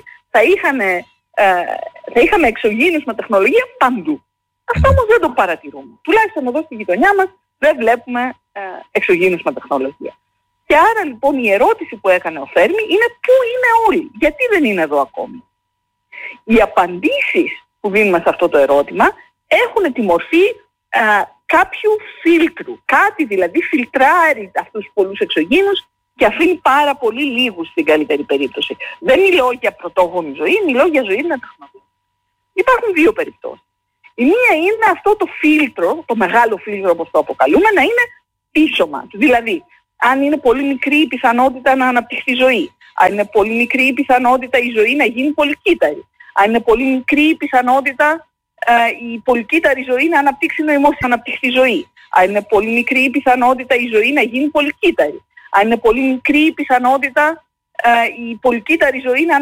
θα είχαμε εξωγήινους με τεχνολογία παντού. Αυτό όμως δεν το παρατηρούμε. Τουλάχιστον εδώ στη γειτονιά μας δεν βλέπουμε εξωγήινους με τεχνολογία. Και άρα λοιπόν η ερώτηση που έκανε ο Φέρμι είναι πού είναι όλοι, γιατί δεν είναι εδώ ακόμη. Οι απαντήσεις που δίνουμε σε αυτό το ερώτημα έχουν τη μορφή κάποιου φίλτρου. Κάτι δηλαδή φιλτράρει αυτούς τους πολλούς εξωγήινους και αφήνει πάρα πολύ λίγους στην καλύτερη περίπτωση. Δεν μιλώ για πρωτόγονη ζωή, μιλώ για ζωή με τεχνολογία. Υπάρχουν δύο περιπτώσεις. Η μία είναι αυτό το φίλτρο, το μεγάλο φίλτρο όπως το αποκαλούμε, να είναι πίσω μας. Δηλαδή, αν είναι πολύ μικρή η πιθανότητα να αναπτυχθεί ζωή, αν είναι πολύ μικρή η πιθανότητα η ζωή να γίνει πολυκύτταρη, αν είναι πολύ μικρή η πιθανότητα η πολυκύτταρη ζωή να αναπτύξει νοημοσύνη, να αναπτυχθεί ζωή, αν είναι πολύ μικρή η πιθανότητα η ζωή να γίνει πολυκύτταρη, αν είναι πολύ μικρή η πιθανότητα η πολυκύτταρη ζωή να